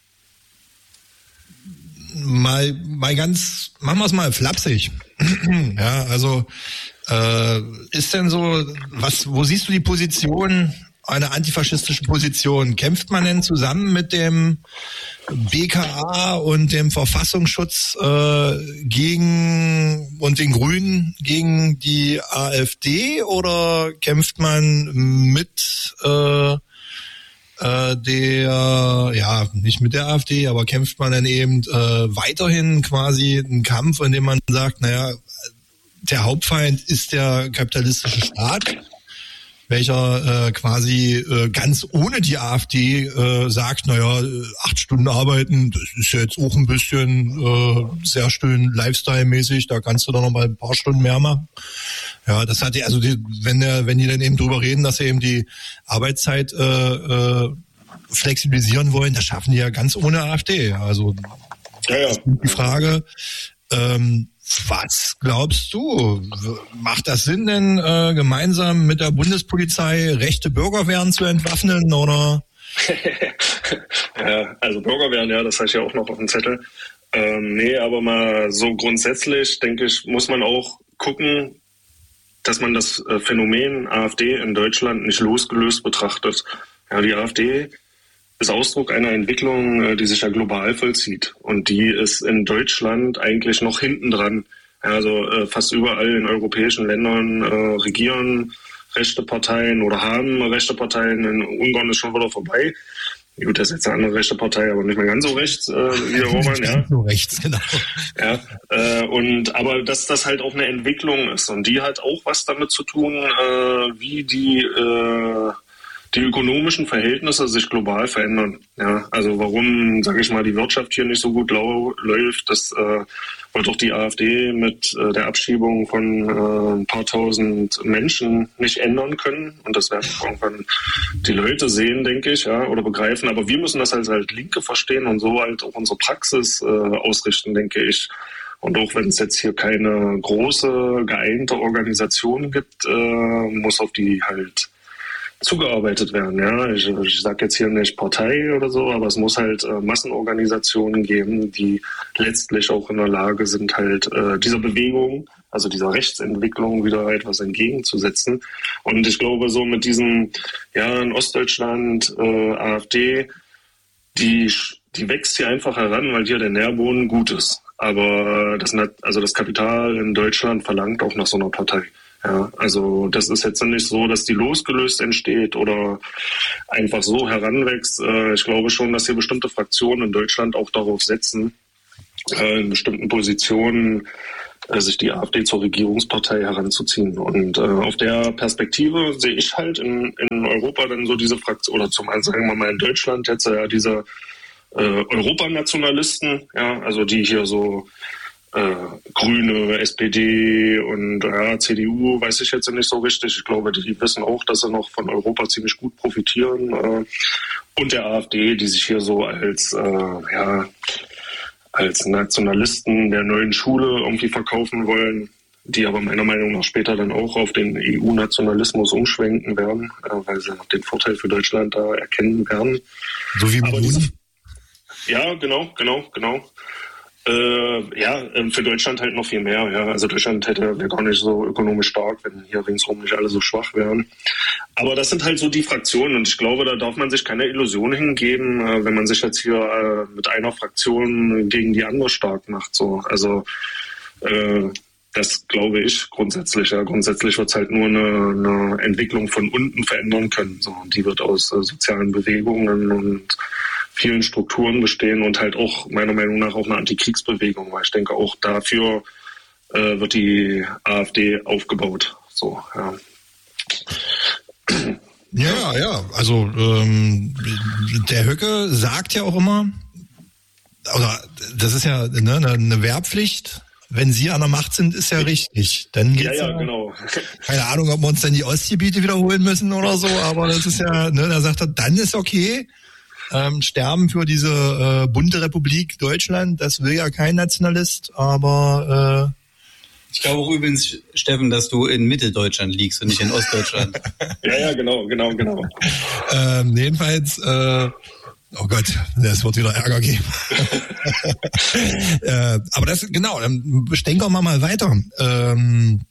mal, mal ganz, machen wir es mal flapsig. Ja, also äh, ist denn so, was, wo siehst du die Position, eine antifaschistische Position? Kämpft man denn zusammen mit dem B K A und dem Verfassungsschutz äh, gegen und den Grünen gegen die AfD oder kämpft man mit äh, äh, der, ja, nicht mit der AfD, aber kämpft man dann eben äh, weiterhin quasi einen Kampf, in dem man sagt, naja, der Hauptfeind ist der kapitalistische Staat, welcher äh, quasi äh, ganz ohne die AfD äh, sagt, naja, acht Stunden arbeiten, das ist ja jetzt auch ein bisschen äh, sehr schön Lifestyle-mäßig, da kannst du doch noch mal ein paar Stunden mehr machen. Ja, das hat die, also die, wenn der, wenn die dann eben drüber reden, dass sie eben die Arbeitszeit äh, äh, flexibilisieren wollen, das schaffen die ja ganz ohne AfD. Also ja, ja. Die Frage, ähm, was glaubst du? Macht das Sinn denn, äh, gemeinsam mit der Bundespolizei rechte Bürgerwehren zu entwaffnen, oder? Ja, also Bürgerwehren, ja, das heißt ja auch noch auf dem Zettel. Ähm, nee, aber mal so grundsätzlich, denke ich, muss man auch gucken, dass man das äh, Phänomen AfD in Deutschland nicht losgelöst betrachtet. Ja, die AfD ist Ausdruck einer Entwicklung, äh, die sich ja global vollzieht. Und die ist in Deutschland eigentlich noch hinten dran. Also äh, fast überall in europäischen Ländern äh, regieren rechte Parteien oder haben rechte Parteien. In Ungarn ist schon wieder vorbei. Gut, das ist jetzt eine andere rechte Partei, aber nicht mehr ganz so rechts äh, wie der Orban, ja. So rechts, genau. Ja, äh, und aber dass das halt auch eine Entwicklung ist und die hat auch was damit zu tun, äh, wie die äh, die ökonomischen Verhältnisse sich global verändern. Ja, also warum, sage ich mal, die Wirtschaft hier nicht so gut lau- läuft, das äh, wird auch die AfD mit äh, der Abschiebung von äh, ein paar tausend Menschen nicht ändern können. Und das werden irgendwann die Leute sehen, denke ich, ja, oder begreifen. Aber wir müssen das als halt Linke verstehen und so halt auch unsere Praxis äh, ausrichten, denke ich. Und auch wenn es jetzt hier keine große, geeinte Organisation gibt, äh, muss auf die halt zugearbeitet werden. Ja, ich, ich sage jetzt hier nicht Partei oder so, aber es muss halt äh, Massenorganisationen geben, die letztlich auch in der Lage sind, halt äh, dieser Bewegung, also dieser Rechtsentwicklung wieder etwas entgegenzusetzen. Und ich glaube, so mit diesem, ja, in Ostdeutschland, äh, AfD, die, die wächst hier einfach heran, weil hier der Nährboden gut ist. Aber das, also das Kapital in Deutschland verlangt auch nach so einer Partei. Ja, also das ist jetzt nicht so, dass die losgelöst entsteht oder einfach so heranwächst. Ich glaube schon, dass hier bestimmte Fraktionen in Deutschland auch darauf setzen, in bestimmten Positionen sich die AfD zur Regierungspartei heranzuziehen. Und äh, auf der Perspektive sehe ich halt in, in Europa dann so diese Fraktion, oder zum einen sagen wir mal in Deutschland jetzt ja diese äh, Europanationalisten, ja, also die hier so äh, Grüne, S P D und ja, C D U, weiß ich jetzt nicht so richtig. Ich glaube, die wissen auch, dass sie noch von Europa ziemlich gut profitieren. Äh, und der AfD, die sich hier so als, äh, ja, als Nationalisten der neuen Schule irgendwie verkaufen wollen, die aber meiner Meinung nach später dann auch auf den E U-Nationalismus umschwenken werden, äh, weil sie den Vorteil für Deutschland da erkennen werden. So wie aber diese, Ja, genau, genau, genau. Äh, ja, für Deutschland halt noch viel mehr. Ja. Also Deutschland hätte wäre gar nicht so ökonomisch stark, wenn hier ringsherum nicht alle so schwach wären. Aber das sind halt so die Fraktionen und ich glaube, da darf man sich keine Illusion hingeben, äh, wenn man sich jetzt hier äh, mit einer Fraktion gegen die andere stark macht. So, also äh, das glaube ich grundsätzlich. Ja. Grundsätzlich wird es halt nur eine, eine Entwicklung von unten verändern können. So, und die wird aus äh, sozialen Bewegungen und vielen Strukturen bestehen und halt auch meiner Meinung nach auch eine Antikriegsbewegung, weil ich denke auch dafür äh, wird die AfD aufgebaut. So, ja. Ja, ja, also ähm, der Höcke sagt ja auch immer, oder das ist ja ne, eine Wehrpflicht, wenn Sie an der Macht sind, ist ja richtig. Dann geht's ja, ja, ja, genau. Keine Ahnung, ob wir uns dann die Ostgebiete wiederholen müssen oder so, aber das ist ja, ne, da sagt er, dann ist okay. Ähm, sterben für diese äh, bunte Republik Deutschland, das will ja kein Nationalist, aber äh, ich glaube auch übrigens, Steffen, dass du in Mitteldeutschland liegst und nicht in Ostdeutschland. ja, ja, genau, genau, genau. Ähm, jedenfalls, äh, oh Gott, das wird wieder Ärger geben. äh, aber das, genau, dann denken wir mal weiter. Ähm,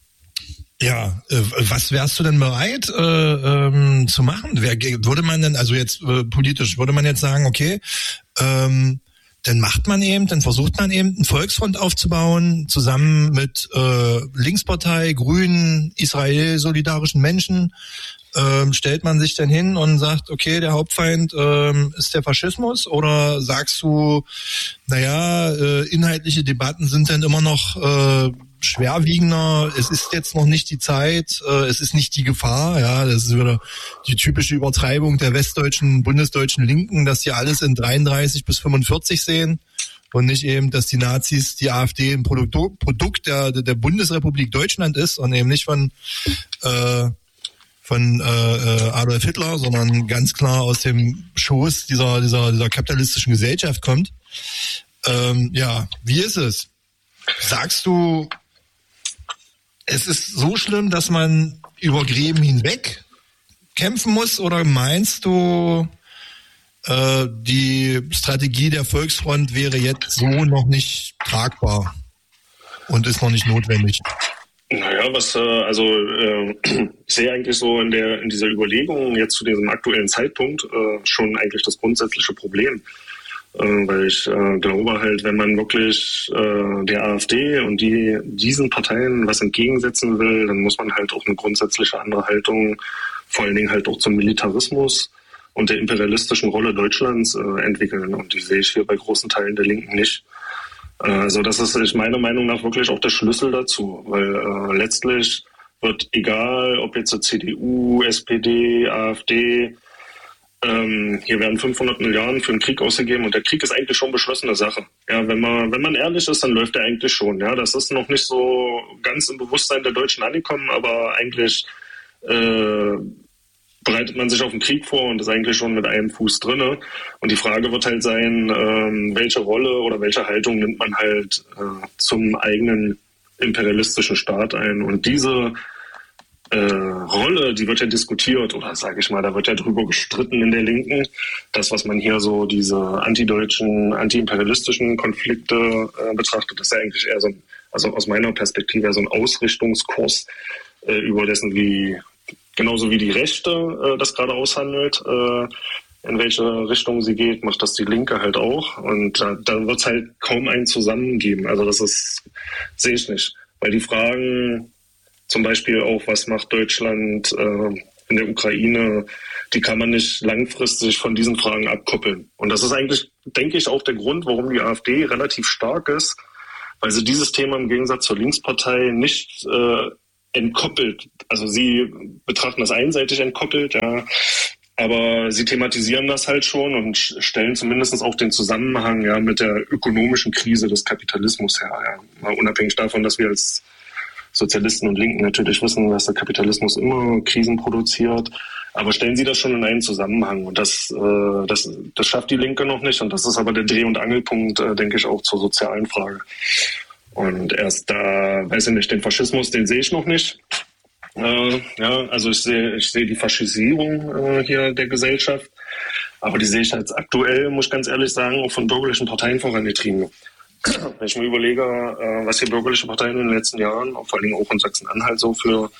Ja, äh, was wärst du denn bereit äh, ähm, zu machen? Wer, würde man denn, also jetzt äh, politisch, würde man jetzt sagen, okay, ähm, dann macht man eben, dann versucht man eben einen Volksfront aufzubauen, zusammen mit äh, Linkspartei, Grünen, Israel, solidarischen Menschen, ähm, stellt man sich dann hin und sagt, okay, der Hauptfeind ähm, ist der Faschismus, oder sagst du, naja, äh, inhaltliche Debatten sind dann immer noch äh, schwerwiegender, es ist jetzt noch nicht die Zeit, äh, es ist nicht die Gefahr, ja, das ist wieder die typische Übertreibung der westdeutschen, bundesdeutschen Linken, dass die alles in dreiunddreißig bis fünfundvierzig sehen und nicht eben, dass die Nazis, die AfD ein Produkt, Produkt der, der Bundesrepublik Deutschland ist und eben nicht von äh, von äh, Adolf Hitler, sondern ganz klar aus dem Schoß dieser dieser dieser kapitalistischen Gesellschaft kommt. Ähm, ja, wie ist es? Sagst du, es ist so schlimm, dass man über Gräben hinweg kämpfen muss, oder meinst du, äh, die Strategie der Volksfront wäre jetzt so noch nicht tragbar und ist noch nicht notwendig? Naja, was, äh, also äh, ich sehe eigentlich so in der in dieser Überlegung jetzt zu diesem aktuellen Zeitpunkt äh, schon eigentlich das grundsätzliche Problem. Äh, weil ich äh, glaube halt, wenn man wirklich äh, der AfD und die diesen Parteien was entgegensetzen will, dann muss man halt auch eine grundsätzliche andere Haltung, vor allen Dingen halt auch zum Militarismus und der imperialistischen Rolle Deutschlands äh, entwickeln. Und die sehe ich hier bei großen Teilen der Linken nicht. Also das ist meiner Meinung nach wirklich auch der Schlüssel dazu, weil äh, letztlich wird, egal ob jetzt die C D U, S P D, AfD, ähm, hier werden fünfhundert Milliarden für einen Krieg ausgegeben und der Krieg ist eigentlich schon beschlossene Sache. Ja, wenn man wenn man ehrlich ist, dann läuft der eigentlich schon. Ja, das ist noch nicht so ganz im Bewusstsein der Deutschen angekommen, aber eigentlich äh, bereitet man sich auf den Krieg vor und ist eigentlich schon mit einem Fuß drinne. Und die Frage wird halt sein, ähm, welche Rolle oder welche Haltung nimmt man halt äh, zum eigenen imperialistischen Staat ein. Und diese äh, Rolle, die wird ja diskutiert, oder sage ich mal, da wird ja drüber gestritten in der Linken. Das, was man hier so diese antideutschen, antiimperialistischen Konflikte äh, betrachtet, ist ja eigentlich eher so ein, also aus meiner Perspektive so ein Ausrichtungskurs äh, über dessen, wie genauso wie die Rechte äh, das gerade aushandelt, äh, in welche Richtung sie geht, macht das die Linke halt auch. Und da, da wird es halt kaum ein Zusammen geben. Also das ist, sehe ich nicht. Weil die Fragen zum Beispiel auch, was macht Deutschland äh, in der Ukraine, die kann man nicht langfristig von diesen Fragen abkoppeln. Und das ist eigentlich, denke ich, auch der Grund, warum die AfD relativ stark ist, weil sie dieses Thema im Gegensatz zur Linkspartei nicht äh, entkoppelt. Also sie betrachten das einseitig entkoppelt, ja, aber sie thematisieren das halt schon und stellen zumindest auch den Zusammenhang ja mit der ökonomischen Krise des Kapitalismus her. Ja. Mal unabhängig davon, dass wir als Sozialisten und Linken natürlich wissen, dass der Kapitalismus immer Krisen produziert. Aber stellen Sie das schon in einen Zusammenhang. Und das, äh, das, das schafft die Linke noch nicht. Und das ist aber der Dreh- und Angelpunkt, äh, denke ich, auch zur sozialen Frage. Und erst da, weiß ich nicht, den Faschismus, den sehe ich noch nicht. Äh, ja, also ich sehe, ich sehe die Faschisierung äh, hier der Gesellschaft. Aber die sehe ich jetzt aktuell, muss ich ganz ehrlich sagen, auch von bürgerlichen Parteien vorangetrieben. Wenn ich mir überlege, was hier bürgerliche Parteien in den letzten Jahren, vor allen Dingen auch in Sachsen-Anhalt, so für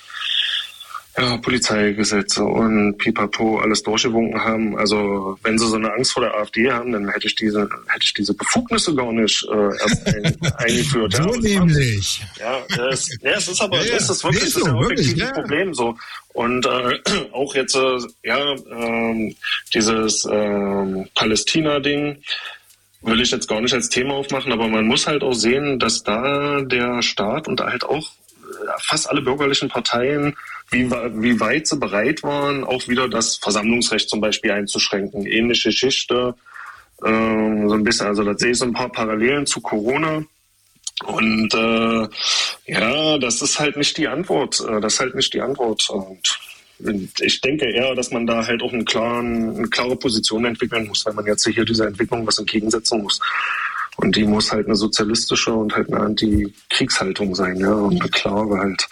ja, Polizeigesetze und Pipapo alles durchgewunken haben. Also wenn sie so eine Angst vor der AfD haben, dann hätte ich diese, hätte ich diese Befugnisse gar nicht äh, erst ein, eingeführt. So ja, nämlich. Ja, das, ja, es ist aber, Ja, ja. es ist wirklich, Nee, das so, ist ja wirklich, objektiv ja. ein Problem so. Und äh, auch jetzt, äh, ja, ähm, dieses ähm, Palästina-Ding will ich jetzt gar nicht als Thema aufmachen, aber man muss halt auch sehen, dass da der Staat und halt auch fast alle bürgerlichen Parteien, wie, wie weit sie bereit waren, auch wieder das Versammlungsrecht zum Beispiel einzuschränken. Ähnliche Geschichte, äh, so ein bisschen, also da sehe ich so ein paar Parallelen zu Corona. Und äh, ja, das ist halt nicht die Antwort. Das ist halt nicht die Antwort. Und ich denke eher, dass man da halt auch einen klaren, eine klare Position entwickeln muss, weil man jetzt hier dieser Entwicklung was entgegensetzen muss. Und die muss halt eine sozialistische und halt eine Anti-Kriegshaltung sein, ja, und eine klare halt.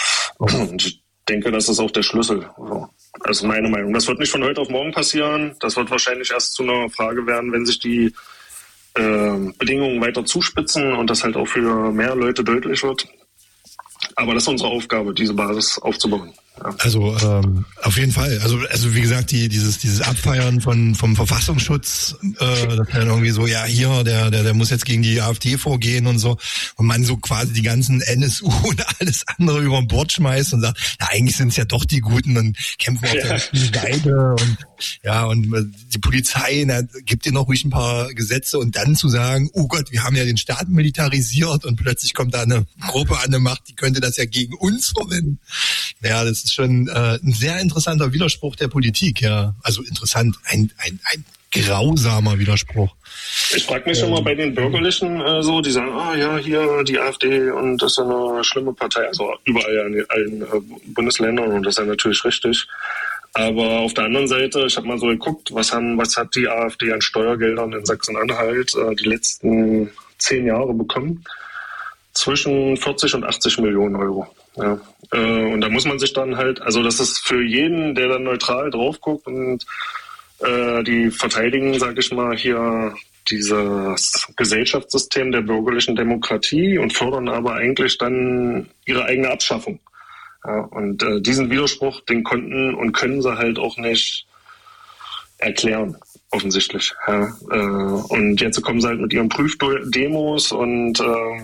Und ich denke, das ist auch der Schlüssel. Also meine Meinung. Das wird nicht von heute auf morgen passieren. Das wird wahrscheinlich erst zu einer Frage werden, wenn sich die äh, Bedingungen weiter zuspitzen und das halt auch für mehr Leute deutlich wird. Aber das ist unsere Aufgabe, diese Basis aufzubauen. Ja. Also ähm, auf jeden Fall. Also also wie gesagt, die dieses dieses Abfeiern von vom Verfassungsschutz, äh, das dann irgendwie so, ja hier der der der muss jetzt gegen die AfD vorgehen und so, und man so quasi die ganzen N S U und alles andere über Bord schmeißt und sagt, ja eigentlich sind es ja doch die Guten und kämpfen auf ja. der richtigen Seite und ja und die Polizei, na, gibt dir noch ruhig ein paar Gesetze, und dann zu sagen, oh Gott, wir haben ja den Staat militarisiert und plötzlich kommt da eine Gruppe an der Macht, die könnte das ja gegen uns verwenden. Ja, das ist schon äh, ein sehr interessanter Widerspruch der Politik, ja. Also interessant, ein, ein, ein grausamer Widerspruch. Ich frage mich ähm, schon mal bei den Bürgerlichen äh, so, die sagen, ah ja, hier die AfD und das ist eine schlimme Partei, also überall ja in allen äh, Bundesländern, und das ist ja natürlich richtig. Aber auf der anderen Seite, ich habe mal so geguckt, was haben, was hat die AfD an Steuergeldern in Sachsen-Anhalt äh, die letzten zehn Jahre bekommen? Zwischen vierzig und achtzig Millionen Euro. Ja. Äh, und da muss man sich dann halt, also das ist für jeden, der dann neutral drauf guckt und äh, die verteidigen, sage ich mal, hier dieses Gesellschaftssystem der bürgerlichen Demokratie und fördern aber eigentlich dann ihre eigene Abschaffung. Ja, und äh, diesen Widerspruch, den konnten und können sie halt auch nicht erklären, offensichtlich. Ja, äh, und jetzt kommen sie halt mit ihren Prüfdemos und äh,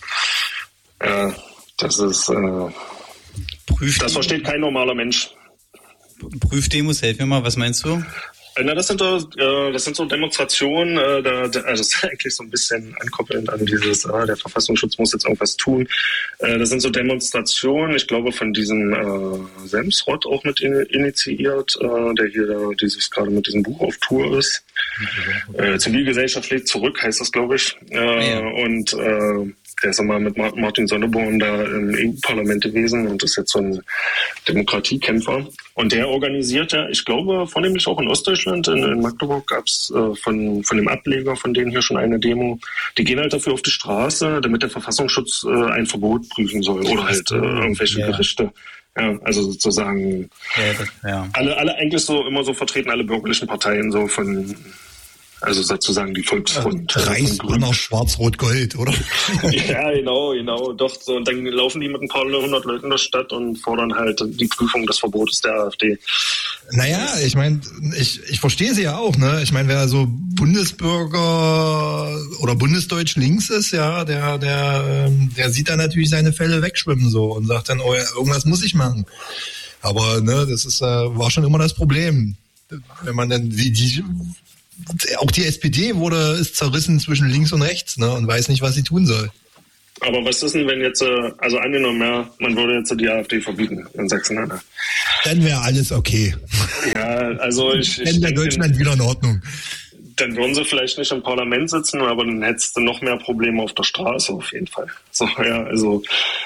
ja, das ist, äh, das versteht kein normaler Mensch. Prüfdemos, helf mir mal, was meinst du? Na, das sind so, äh, das sind so Demonstrationen, äh, da, da, also das ist eigentlich so ein bisschen ankoppelnd an dieses, äh, der Verfassungsschutz muss jetzt irgendwas tun. Äh, das sind so Demonstrationen, ich glaube von diesem äh, Semsrott auch mit in, initiiert, äh, der hier da dieses gerade mit diesem Buch auf Tour ist. Äh, Zivilgesellschaft legt zurück, heißt das, glaube ich. Äh, ja. Und äh, der ist einmal mit Martin Sonneborn da im E U-Parlament gewesen und ist jetzt so ein Demokratiekämpfer. Und der organisiert ja, ich glaube, vornehmlich auch in Ostdeutschland, in, in Magdeburg gab es äh, von, von dem Ableger von denen hier schon eine Demo. Die gehen halt dafür auf die Straße, damit der Verfassungsschutz äh, ein Verbot prüfen soll oder halt äh, irgendwelche ja. Gerichte. Ja, also sozusagen ja, das, ja. alle, alle eigentlich so immer so vertreten, alle bürgerlichen Parteien so von, also sozusagen die Volksfront. Reichsbanner Schwarz-Rot-Gold, oder? Ja, genau, genau, doch. So. Und dann laufen die mit ein paar hundert Leuten in der Stadt und fordern halt die Prüfung des Verbotes der AfD. Naja, ich meine, ich, ich verstehe sie ja auch, ne? Ich meine, wer so Bundesbürger oder Bundesdeutsch links ist, ja, der, der, der sieht dann natürlich seine Fälle wegschwimmen so und sagt dann, oh ja, irgendwas muss ich machen. Aber ne, das ist, äh, war schon immer das Problem. Wenn man dann, wie die, auch die S P D wurde, ist zerrissen zwischen links und rechts, ne, und weiß nicht, was sie tun soll. Aber was ist denn, wenn jetzt, also angenommen, ja, man würde jetzt die AfD verbieten in Sachsen-Anhalt? Dann wäre alles okay. Ja, also ich... Dann wäre Deutschland wieder in Ordnung. Dann würden sie vielleicht nicht im Parlament sitzen, aber dann hättest du noch mehr Probleme auf der Straße auf jeden Fall. So, ja, also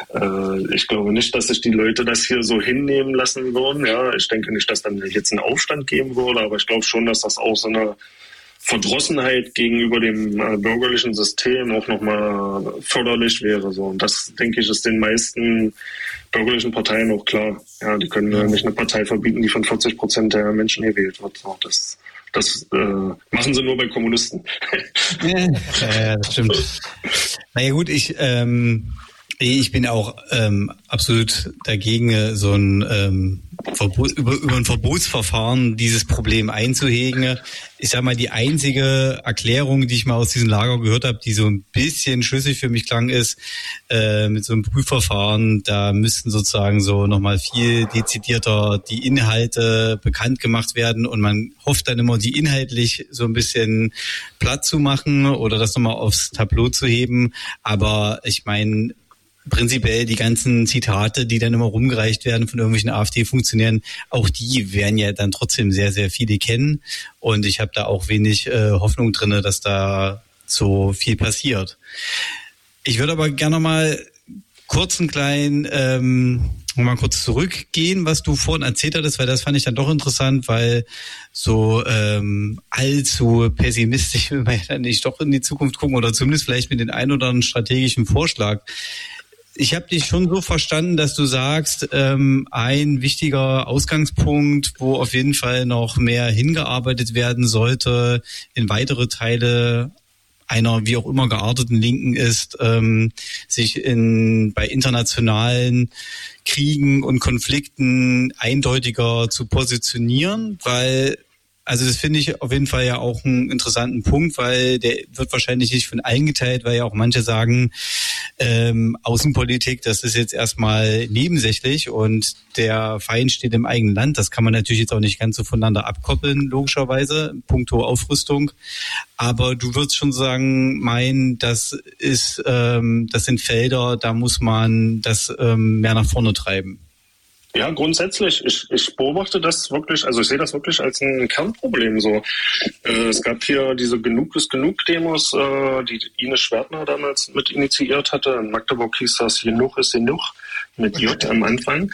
äh, ich glaube nicht, dass sich die Leute das hier so hinnehmen lassen würden. Ja, ich denke nicht, dass dann jetzt einen Aufstand geben würde, aber ich glaube schon, dass das auch so eine Verdrossenheit gegenüber dem äh, bürgerlichen System auch nochmal förderlich wäre. So. Und das, denke ich, ist den meisten bürgerlichen Parteien auch klar. Ja, die können ja nicht eine Partei verbieten, die von vierzig Prozent der Menschen gewählt wird. So, das das äh, machen sie nur bei Kommunisten. Ja, ja, das stimmt. Naja gut, ich... Ähm Ich bin auch ähm, absolut dagegen, so ein ähm, Verbot, über, über ein Verbotsverfahren dieses Problem einzuhegen. Ich sag mal, die einzige Erklärung, die ich mal aus diesem Lager gehört habe, die so ein bisschen schlüssig für mich klang, ist, äh, mit so einem Prüfverfahren, da müssten sozusagen so nochmal viel dezidierter die Inhalte bekannt gemacht werden und man hofft dann immer, die inhaltlich so ein bisschen platt zu machen oder das nochmal aufs Tableau zu heben. Aber ich meine, prinzipiell die ganzen Zitate, die dann immer rumgereicht werden von irgendwelchen AfD-Funktionären, auch die werden ja dann trotzdem sehr, sehr viele kennen. Und ich habe da auch wenig äh, Hoffnung drin, dass da so viel passiert. Ich würde aber gerne mal kurz einen kleinen, ähm, mal kurz zurückgehen, was du vorhin erzählt hattest, weil das fand ich dann doch interessant, weil so ähm, allzu pessimistisch will man ja dann nicht doch in die Zukunft gucken oder zumindest vielleicht mit den ein oder anderen strategischen Vorschlag. Ich habe dich schon so verstanden, dass du sagst, ähm, ein wichtiger Ausgangspunkt, wo auf jeden Fall noch mehr hingearbeitet werden sollte in weitere Teile einer wie auch immer gearteten Linken ist, ähm, sich in bei internationalen Kriegen und Konflikten eindeutiger zu positionieren, weil also das finde ich auf jeden Fall ja auch einen interessanten Punkt, weil der wird wahrscheinlich nicht von allen geteilt, weil ja auch manche sagen, ähm, Außenpolitik, das ist jetzt erstmal nebensächlich und der Feind steht im eigenen Land. Das kann man natürlich jetzt auch nicht ganz so voneinander abkoppeln, logischerweise, puncto Aufrüstung. Aber du würdest schon sagen, meinen, das ist, ähm, das sind Felder, da muss man das ähm, mehr nach vorne treiben. Ja, grundsätzlich. Ich, ich beobachte das wirklich, also ich sehe das wirklich als ein Kernproblem so. Äh, es gab hier diese Genug ist Genug-Demos, äh, die Ines Schwertner damals mit initiiert hatte. In Magdeburg hieß das Genug ist Genug mit J am Anfang.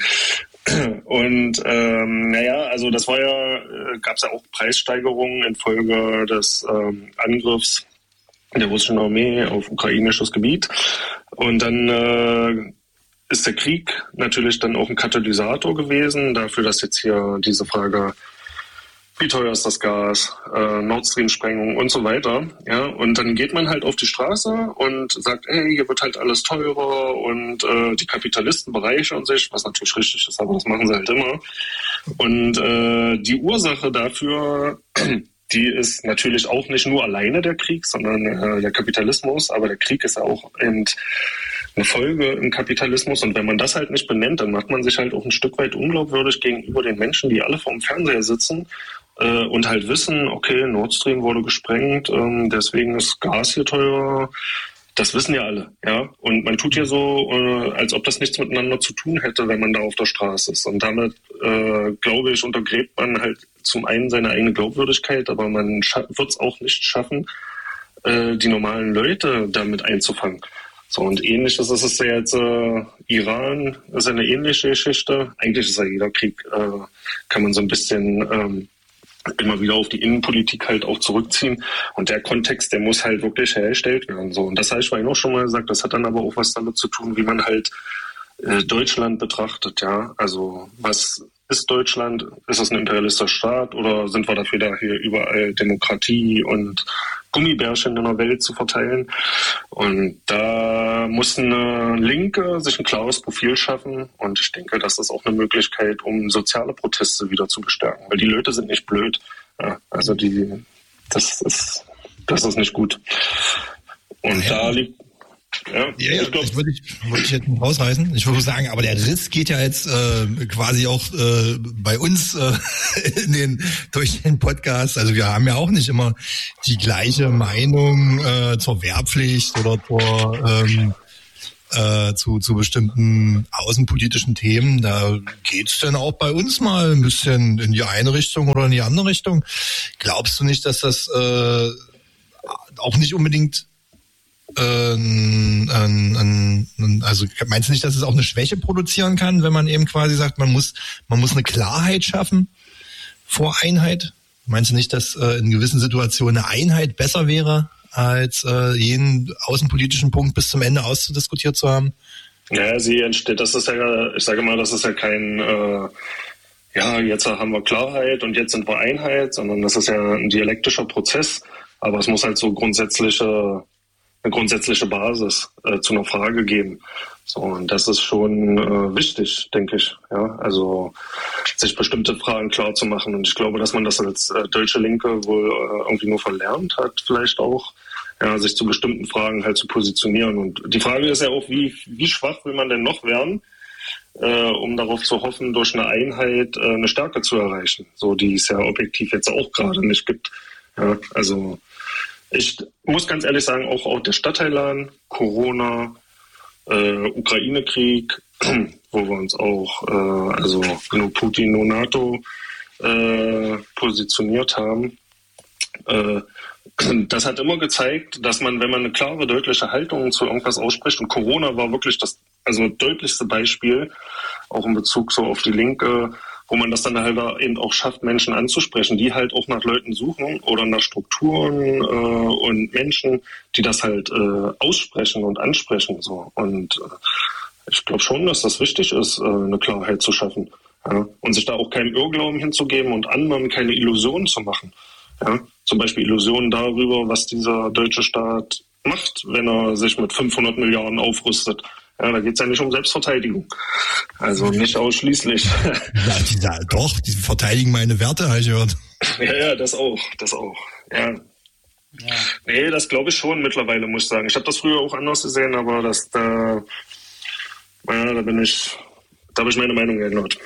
Und ähm, naja, also das war ja, äh, gab es ja auch Preissteigerungen infolge des ähm, Angriffs der russischen Armee auf ukrainisches Gebiet. Und dann äh, ist der Krieg natürlich dann auch ein Katalysator gewesen dafür, dass jetzt hier diese Frage, wie teuer ist das Gas, äh, Nord Stream-Sprengung und so weiter, ja, und dann geht man halt auf die Straße und sagt, ey, hier wird halt alles teurer und äh, die Kapitalisten bereichern sich, was natürlich richtig ist, aber das machen sie halt immer. Und äh, die Ursache dafür, die ist natürlich auch nicht nur alleine der Krieg, sondern äh, der Kapitalismus, aber der Krieg ist ja auch eben eine Folge im Kapitalismus, und wenn man das halt nicht benennt, dann macht man sich halt auch ein Stück weit unglaubwürdig gegenüber den Menschen, die alle vorm Fernseher sitzen äh, und halt wissen, okay, Nord Stream wurde gesprengt, ähm, deswegen ist Gas hier teuer. Das wissen ja alle, ja. Und man tut ja so, äh, als ob das nichts miteinander zu tun hätte, wenn man da auf der Straße ist. Und damit, äh, glaube ich, untergräbt man halt zum einen seine eigene Glaubwürdigkeit, aber man scha- wird es auch nicht schaffen, äh, die normalen Leute damit einzufangen. So, und ähnliches ist es ja jetzt, äh, Iran ist eine ähnliche Geschichte. Eigentlich ist ja jeder Krieg, äh, kann man so ein bisschen ähm, immer wieder auf die Innenpolitik halt auch zurückziehen. Und der Kontext, der muss halt wirklich hergestellt werden. So, und das habe ich vorhin auch schon mal gesagt, das hat dann aber auch was damit zu tun, wie man halt äh, Deutschland betrachtet, ja. Also was ist Deutschland? Ist das ein imperialistischer Staat oder sind wir dafür da hier überall Demokratie und Gummibärchen in der Welt zu verteilen. Und da muss eine Linke sich ein klares Profil schaffen. Und ich denke, das ist auch eine Möglichkeit, um soziale Proteste wieder zu bestärken. Weil die Leute sind nicht blöd. Ja, also die, das ist, das ist nicht gut. Und ja, da liegt, ja, ja, ja ich glaube, das würde ich, würde ich jetzt nicht rausreißen. Ich würde sagen, aber der Riss geht ja jetzt äh, quasi auch äh, bei uns äh, in den, durch den Podcast. Also wir haben ja auch nicht immer die gleiche Meinung äh, zur Wehrpflicht oder zur ähm, äh, zu, zu bestimmten außenpolitischen Themen. Da geht's dann auch bei uns mal ein bisschen in die eine Richtung oder in die andere Richtung. Glaubst du nicht, dass das äh, auch nicht unbedingt äh, ein, ein, ein, also meinst du nicht, dass es auch eine Schwäche produzieren kann, wenn man eben quasi sagt, man muss man muss eine Klarheit schaffen vor Einheit? Meinst du nicht, dass äh, in gewissen Situationen eine Einheit besser wäre, als äh, jeden außenpolitischen Punkt bis zum Ende auszudiskutiert zu haben? Ja, sie entsteht, das ist ja, ich sage mal, das ist ja kein, äh, ja, jetzt haben wir Klarheit und jetzt sind wir Einheit, sondern das ist ja ein dialektischer Prozess, aber es muss halt so grundsätzliche, eine grundsätzliche Basis äh, zu einer Frage geben. So, und das ist schon äh, wichtig, denke ich. Ja, also sich bestimmte Fragen klar zu machen. Und ich glaube, dass man das als äh, deutsche Linke wohl äh, irgendwie nur verlernt hat, vielleicht auch, ja, sich zu bestimmten Fragen halt zu positionieren. Und die Frage ist ja auch, wie, wie schwach will man denn noch werden, äh, um darauf zu hoffen, durch eine Einheit äh, eine Stärke zu erreichen, so die es ja objektiv jetzt auch gerade nicht gibt. Ja, also ich muss ganz ehrlich sagen, auch, auch der Stadtteilplan, Corona, Äh, Ukraine-Krieg, wo wir uns auch, äh, also genug Putin, no NATO, äh, positioniert haben. Äh, das hat immer gezeigt, dass man, wenn man eine klare, deutliche Haltung zu irgendwas ausspricht, und Corona war wirklich das also deutlichste Beispiel, auch in Bezug so auf die Linke, wo man das dann halt eben auch schafft, Menschen anzusprechen, die halt auch nach Leuten suchen oder nach Strukturen äh, und Menschen, die das halt äh, aussprechen und ansprechen. So. Und äh, ich glaube schon, dass das wichtig ist, äh, eine Klarheit zu schaffen. Ja? Und sich da auch keinen Irrglauben hinzugeben und anderen keine Illusionen zu machen. Ja? Zum Beispiel Illusionen darüber, was dieser deutsche Staat macht, wenn er sich mit fünfhundert Milliarden aufrüstet. Ja, da geht es ja nicht um Selbstverteidigung. Also nicht ausschließlich. Ja, die, ja, doch, die verteidigen meine Werte, habe ich gehört. Ja, ja, das auch, das auch. Ja. Ja. Nee, das glaube ich schon mittlerweile, muss ich sagen. Ich habe das früher auch anders gesehen, aber das da, ja, da bin ich, da habe ich meine Meinung geändert.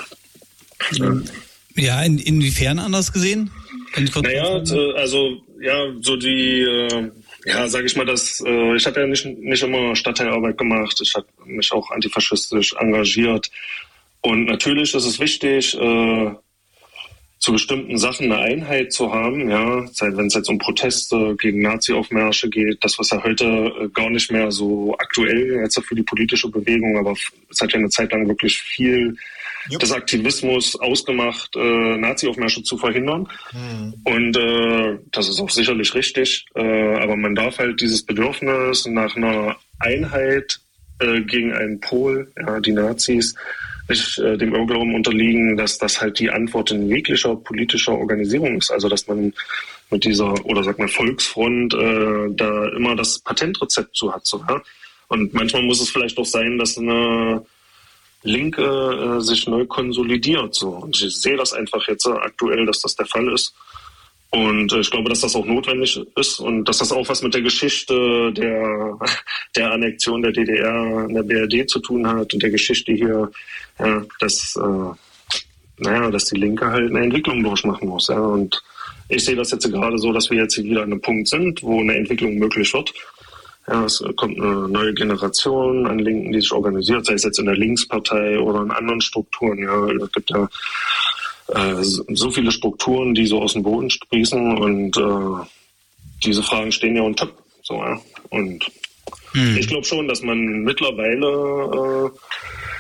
Ja, ja in, inwiefern anders gesehen? Naja, also ja, so die, äh, ja, sage ich mal, dass äh, ich habe ja nicht nicht immer Stadtteilarbeit gemacht. Ich habe mich auch antifaschistisch engagiert. Und natürlich ist es wichtig, äh, zu bestimmten Sachen eine Einheit zu haben, ja, wenn es jetzt um Proteste gegen Nazi-Aufmärsche geht, das was ja heute äh, gar nicht mehr so aktuell jetzt für die politische Bewegung, aber es hat ja eine Zeit lang wirklich viel Jupp. des Aktivismus ausgemacht, äh, Nazi-Aufmärsche zu verhindern. Mhm. Und äh, das ist auch sicherlich richtig, äh, aber man darf halt dieses Bedürfnis nach einer Einheit äh, gegen einen Pol, ja, die Nazis, nicht äh, dem Irrglauben unterliegen, dass das halt die Antwort in jeglicher politischer Organisation ist. Also dass man mit dieser, oder sag mal Volksfront, äh, da immer das Patentrezept zu hat. So, ja? Und manchmal muss es vielleicht auch sein, dass eine Linke äh, sich neu konsolidiert. So. Und ich sehe das einfach jetzt äh, aktuell, dass das der Fall ist. Und äh, ich glaube, dass das auch notwendig ist und dass das auch was mit der Geschichte der, der Annexion der D D R in der B R D zu tun hat und der Geschichte hier, ja, dass, äh, naja, dass die Linke halt eine Entwicklung durchmachen muss. Ja. Und ich sehe das jetzt gerade so, dass wir jetzt hier wieder an einem Punkt sind, wo eine Entwicklung möglich wird. Ja, es kommt eine neue Generation an Linken, die sich organisiert, sei es jetzt in der Linkspartei oder in anderen Strukturen. Ja, es gibt ja äh, so viele Strukturen, die so aus dem Boden sprießen und äh, diese Fragen stehen ja on top. So, ja. Und hm. ich glaube schon, dass man mittlerweile äh,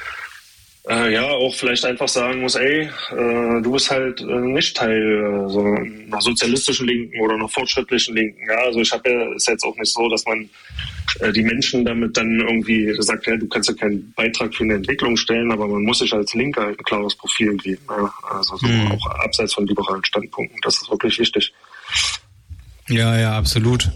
äh, ja auch vielleicht einfach sagen muss, ey, äh, du bist halt äh, nicht Teil äh, so einer sozialistischen Linken oder einer fortschrittlichen Linken. Ja, also ich habe ja, ist jetzt auch nicht so, dass man äh, die Menschen damit dann irgendwie sagt, ja, du kannst ja keinen Beitrag für eine Entwicklung stellen, aber man muss sich als Linker halt ein klares Profil geben. Ja? Also so mhm. auch abseits von liberalen Standpunkten. Das ist wirklich wichtig. Ja, ja, absolut.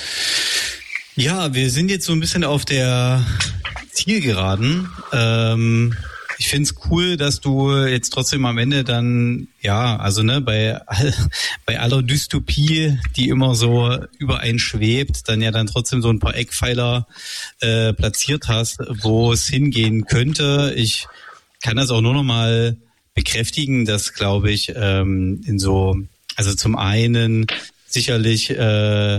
Ja, wir sind jetzt so ein bisschen auf der Zielgeraden. Ähm, ich find's cool, dass du jetzt trotzdem am Ende dann, ja, also ne, bei all, bei aller Dystopie, die immer so über einen schwebt, dann ja dann trotzdem so ein paar Eckpfeiler äh, platziert hast, wo es hingehen könnte. Ich kann das auch nur noch mal bekräftigen, dass, glaube ich, ähm, in so, also zum einen sicherlich, äh,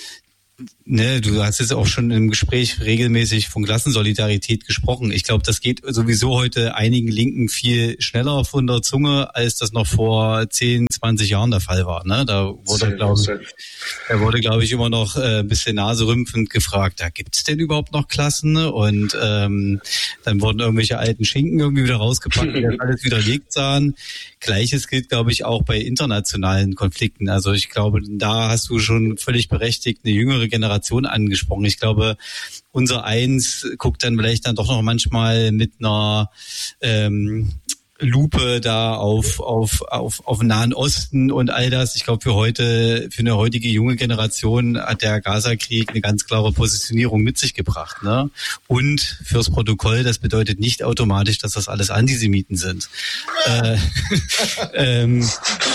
ne, du hast jetzt auch schon im Gespräch regelmäßig von Klassensolidarität gesprochen. Ich glaube, das geht sowieso heute einigen Linken viel schneller von der Zunge, als das noch vor zehn, zwanzig Jahren der Fall war. Ne? Da wurde, glaube ich, da wurde, glaube ich, immer noch äh, ein bisschen naserümpfend gefragt, da gibt's denn überhaupt noch Klassen? Und ähm, dann wurden irgendwelche alten Schinken irgendwie wieder rausgepackt, die das alles widerlegt sahen. Gleiches gilt, glaube ich, auch bei internationalen Konflikten. Also ich glaube, da hast du schon völlig berechtigt eine jüngere Generation angesprochen. Ich glaube, unser Eins guckt dann vielleicht dann doch noch manchmal mit einer ähm, Lupe da auf auf auf auf Nahen Osten und all das. Ich glaube, für heute, für eine heutige junge Generation hat der Gaza-Krieg eine ganz klare Positionierung mit sich gebracht, ne? Und fürs Protokoll, das bedeutet nicht automatisch, dass das alles Antisemiten sind. äh, ähm,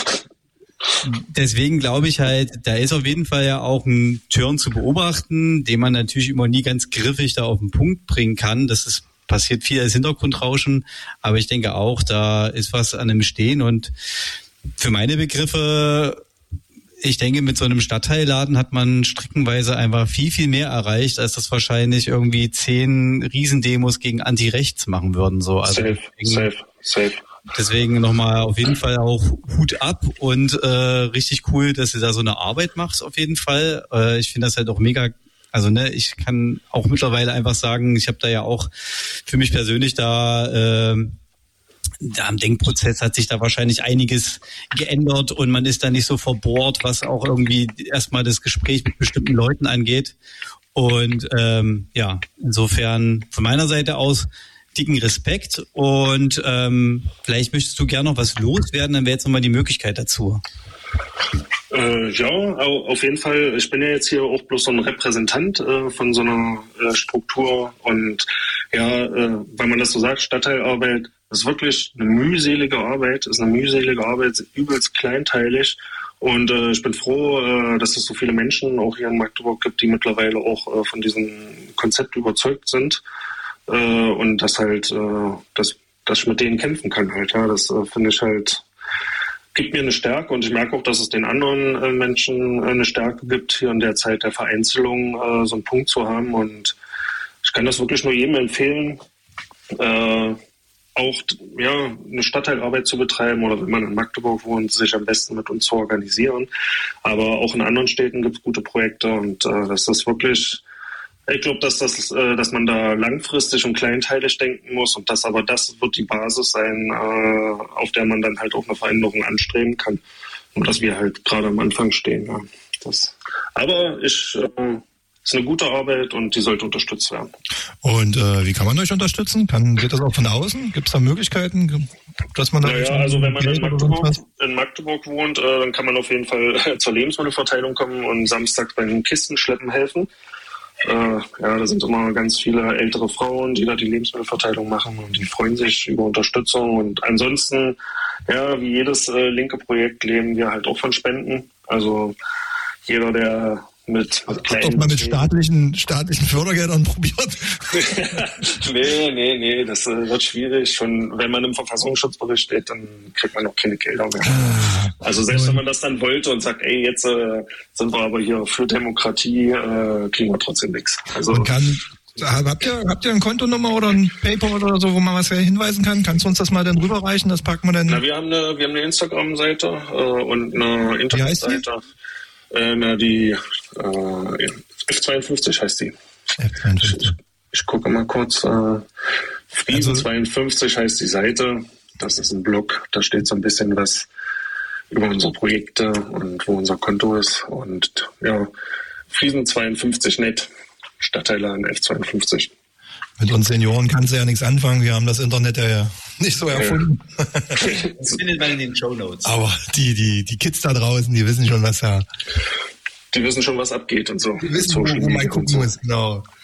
Deswegen glaube ich halt, da ist auf jeden Fall ja auch ein Turn zu beobachten, den man natürlich immer nie ganz griffig da auf den Punkt bringen kann. Das ist passiert viel als Hintergrundrauschen, aber ich denke auch, da ist was an dem Stehen und für meine Begriffe, ich denke, mit so einem Stadtteilladen hat man streckenweise einfach viel, viel mehr erreicht, als das wahrscheinlich irgendwie zehn Riesendemos gegen Anti-Rechts machen würden. So. Also safe, safe, safe. Deswegen nochmal auf jeden Fall auch Hut ab und äh, richtig cool, dass du da so eine Arbeit machst auf jeden Fall. Äh, ich finde das halt auch mega, also ne, ich kann auch mittlerweile einfach sagen, ich habe da ja auch für mich persönlich da, äh, da am Denkprozess hat sich da wahrscheinlich einiges geändert und man ist da nicht so verbohrt, was auch irgendwie erstmal das Gespräch mit bestimmten Leuten angeht. Und ähm, ja, insofern von meiner Seite aus dicken Respekt und ähm, vielleicht möchtest du gerne noch was loswerden, dann wäre jetzt nochmal die Möglichkeit dazu. Äh, ja, auf jeden Fall. Ich bin ja jetzt hier auch bloß so ein Repräsentant äh, von so einer äh, Struktur und ja, äh, weil man das so sagt, Stadtteilarbeit ist wirklich eine mühselige Arbeit, ist eine mühselige Arbeit, übelst kleinteilig. Und äh, ich bin froh, äh, dass es so viele Menschen auch hier in Magdeburg gibt, die mittlerweile auch äh, von diesem Konzept überzeugt sind. Äh, und dass halt, äh, dass, dass ich mit denen kämpfen kann halt, ja, das äh, finde ich halt, gibt mir eine Stärke und ich merke auch, dass es den anderen äh, Menschen äh, eine Stärke gibt, hier in der Zeit der Vereinzelung äh, so einen Punkt zu haben und ich kann das wirklich nur jedem empfehlen, äh, auch ja eine Stadtteilarbeit zu betreiben oder wenn man in Magdeburg wohnt, sich am besten mit uns zu organisieren, aber auch in anderen Städten gibt es gute Projekte und äh, das ist wirklich. Ich glaube, dass das, dass man da langfristig und kleinteilig denken muss und das aber das wird die Basis sein, auf der man dann halt auch eine Veränderung anstreben kann und dass wir halt gerade am Anfang stehen. Ja. Das. Aber ich, äh, ist eine gute Arbeit und die sollte unterstützt werden. Und äh, wie kann man euch unterstützen? Kann, geht das auch von außen? Gibt es da Möglichkeiten, dass man da? Naja, also wenn man in Magdeburg, in Magdeburg wohnt, äh, dann kann man auf jeden Fall zur Lebensmittelverteilung kommen und samstags beim Kistenschleppen helfen. Äh, ja, da sind immer ganz viele ältere Frauen, die da die Lebensmittelverteilung machen und die freuen sich über Unterstützung. Und ansonsten, ja, wie jedes äh, linke Projekt leben wir halt auch von Spenden. Also jeder, der mit, mit kleinen... Hat doch mal mit staatlichen, staatlichen Fördergeldern probiert? nee, nee, nee, das äh, wird schwierig. Schon wenn man im Verfassungsschutzbericht steht, dann kriegt man auch keine Gelder mehr. Also selbst wenn man das dann wollte und sagt, ey, jetzt äh, sind wir aber hier für Demokratie, äh, kriegen wir trotzdem nichts. Also man kann, habt ihr, habt ihr eine Kontonummer oder ein PayPal oder so, wo man was hinweisen kann? Kannst du uns das mal dann rüberreichen? Das packen wir dann. Na, wir haben eine, wir haben eine Instagram-Seite äh, und eine Internetseite. Äh, na, die äh, F zweiundfünfzig heißt die. F zweiundfünfzig. Ich, ich gucke mal kurz. Äh, Frieden also, zweiundfünfzig heißt die Seite. Das ist ein Blog. Da steht so ein bisschen was über unsere Projekte und wo unser Konto ist. Und ja, Frieden zweiundfünfzig Net. Stadtteiler in F zweiundfünfzig. Mit uns Senioren kannst du ja nichts anfangen. Wir haben das Internet ja nicht so erfunden. Das findet man in den Shownotes. Aber die, die, die Kids da draußen, die wissen schon, was da, die wissen schon, was abgeht und so. Die wissen, wo, wo man gucken muss, genau.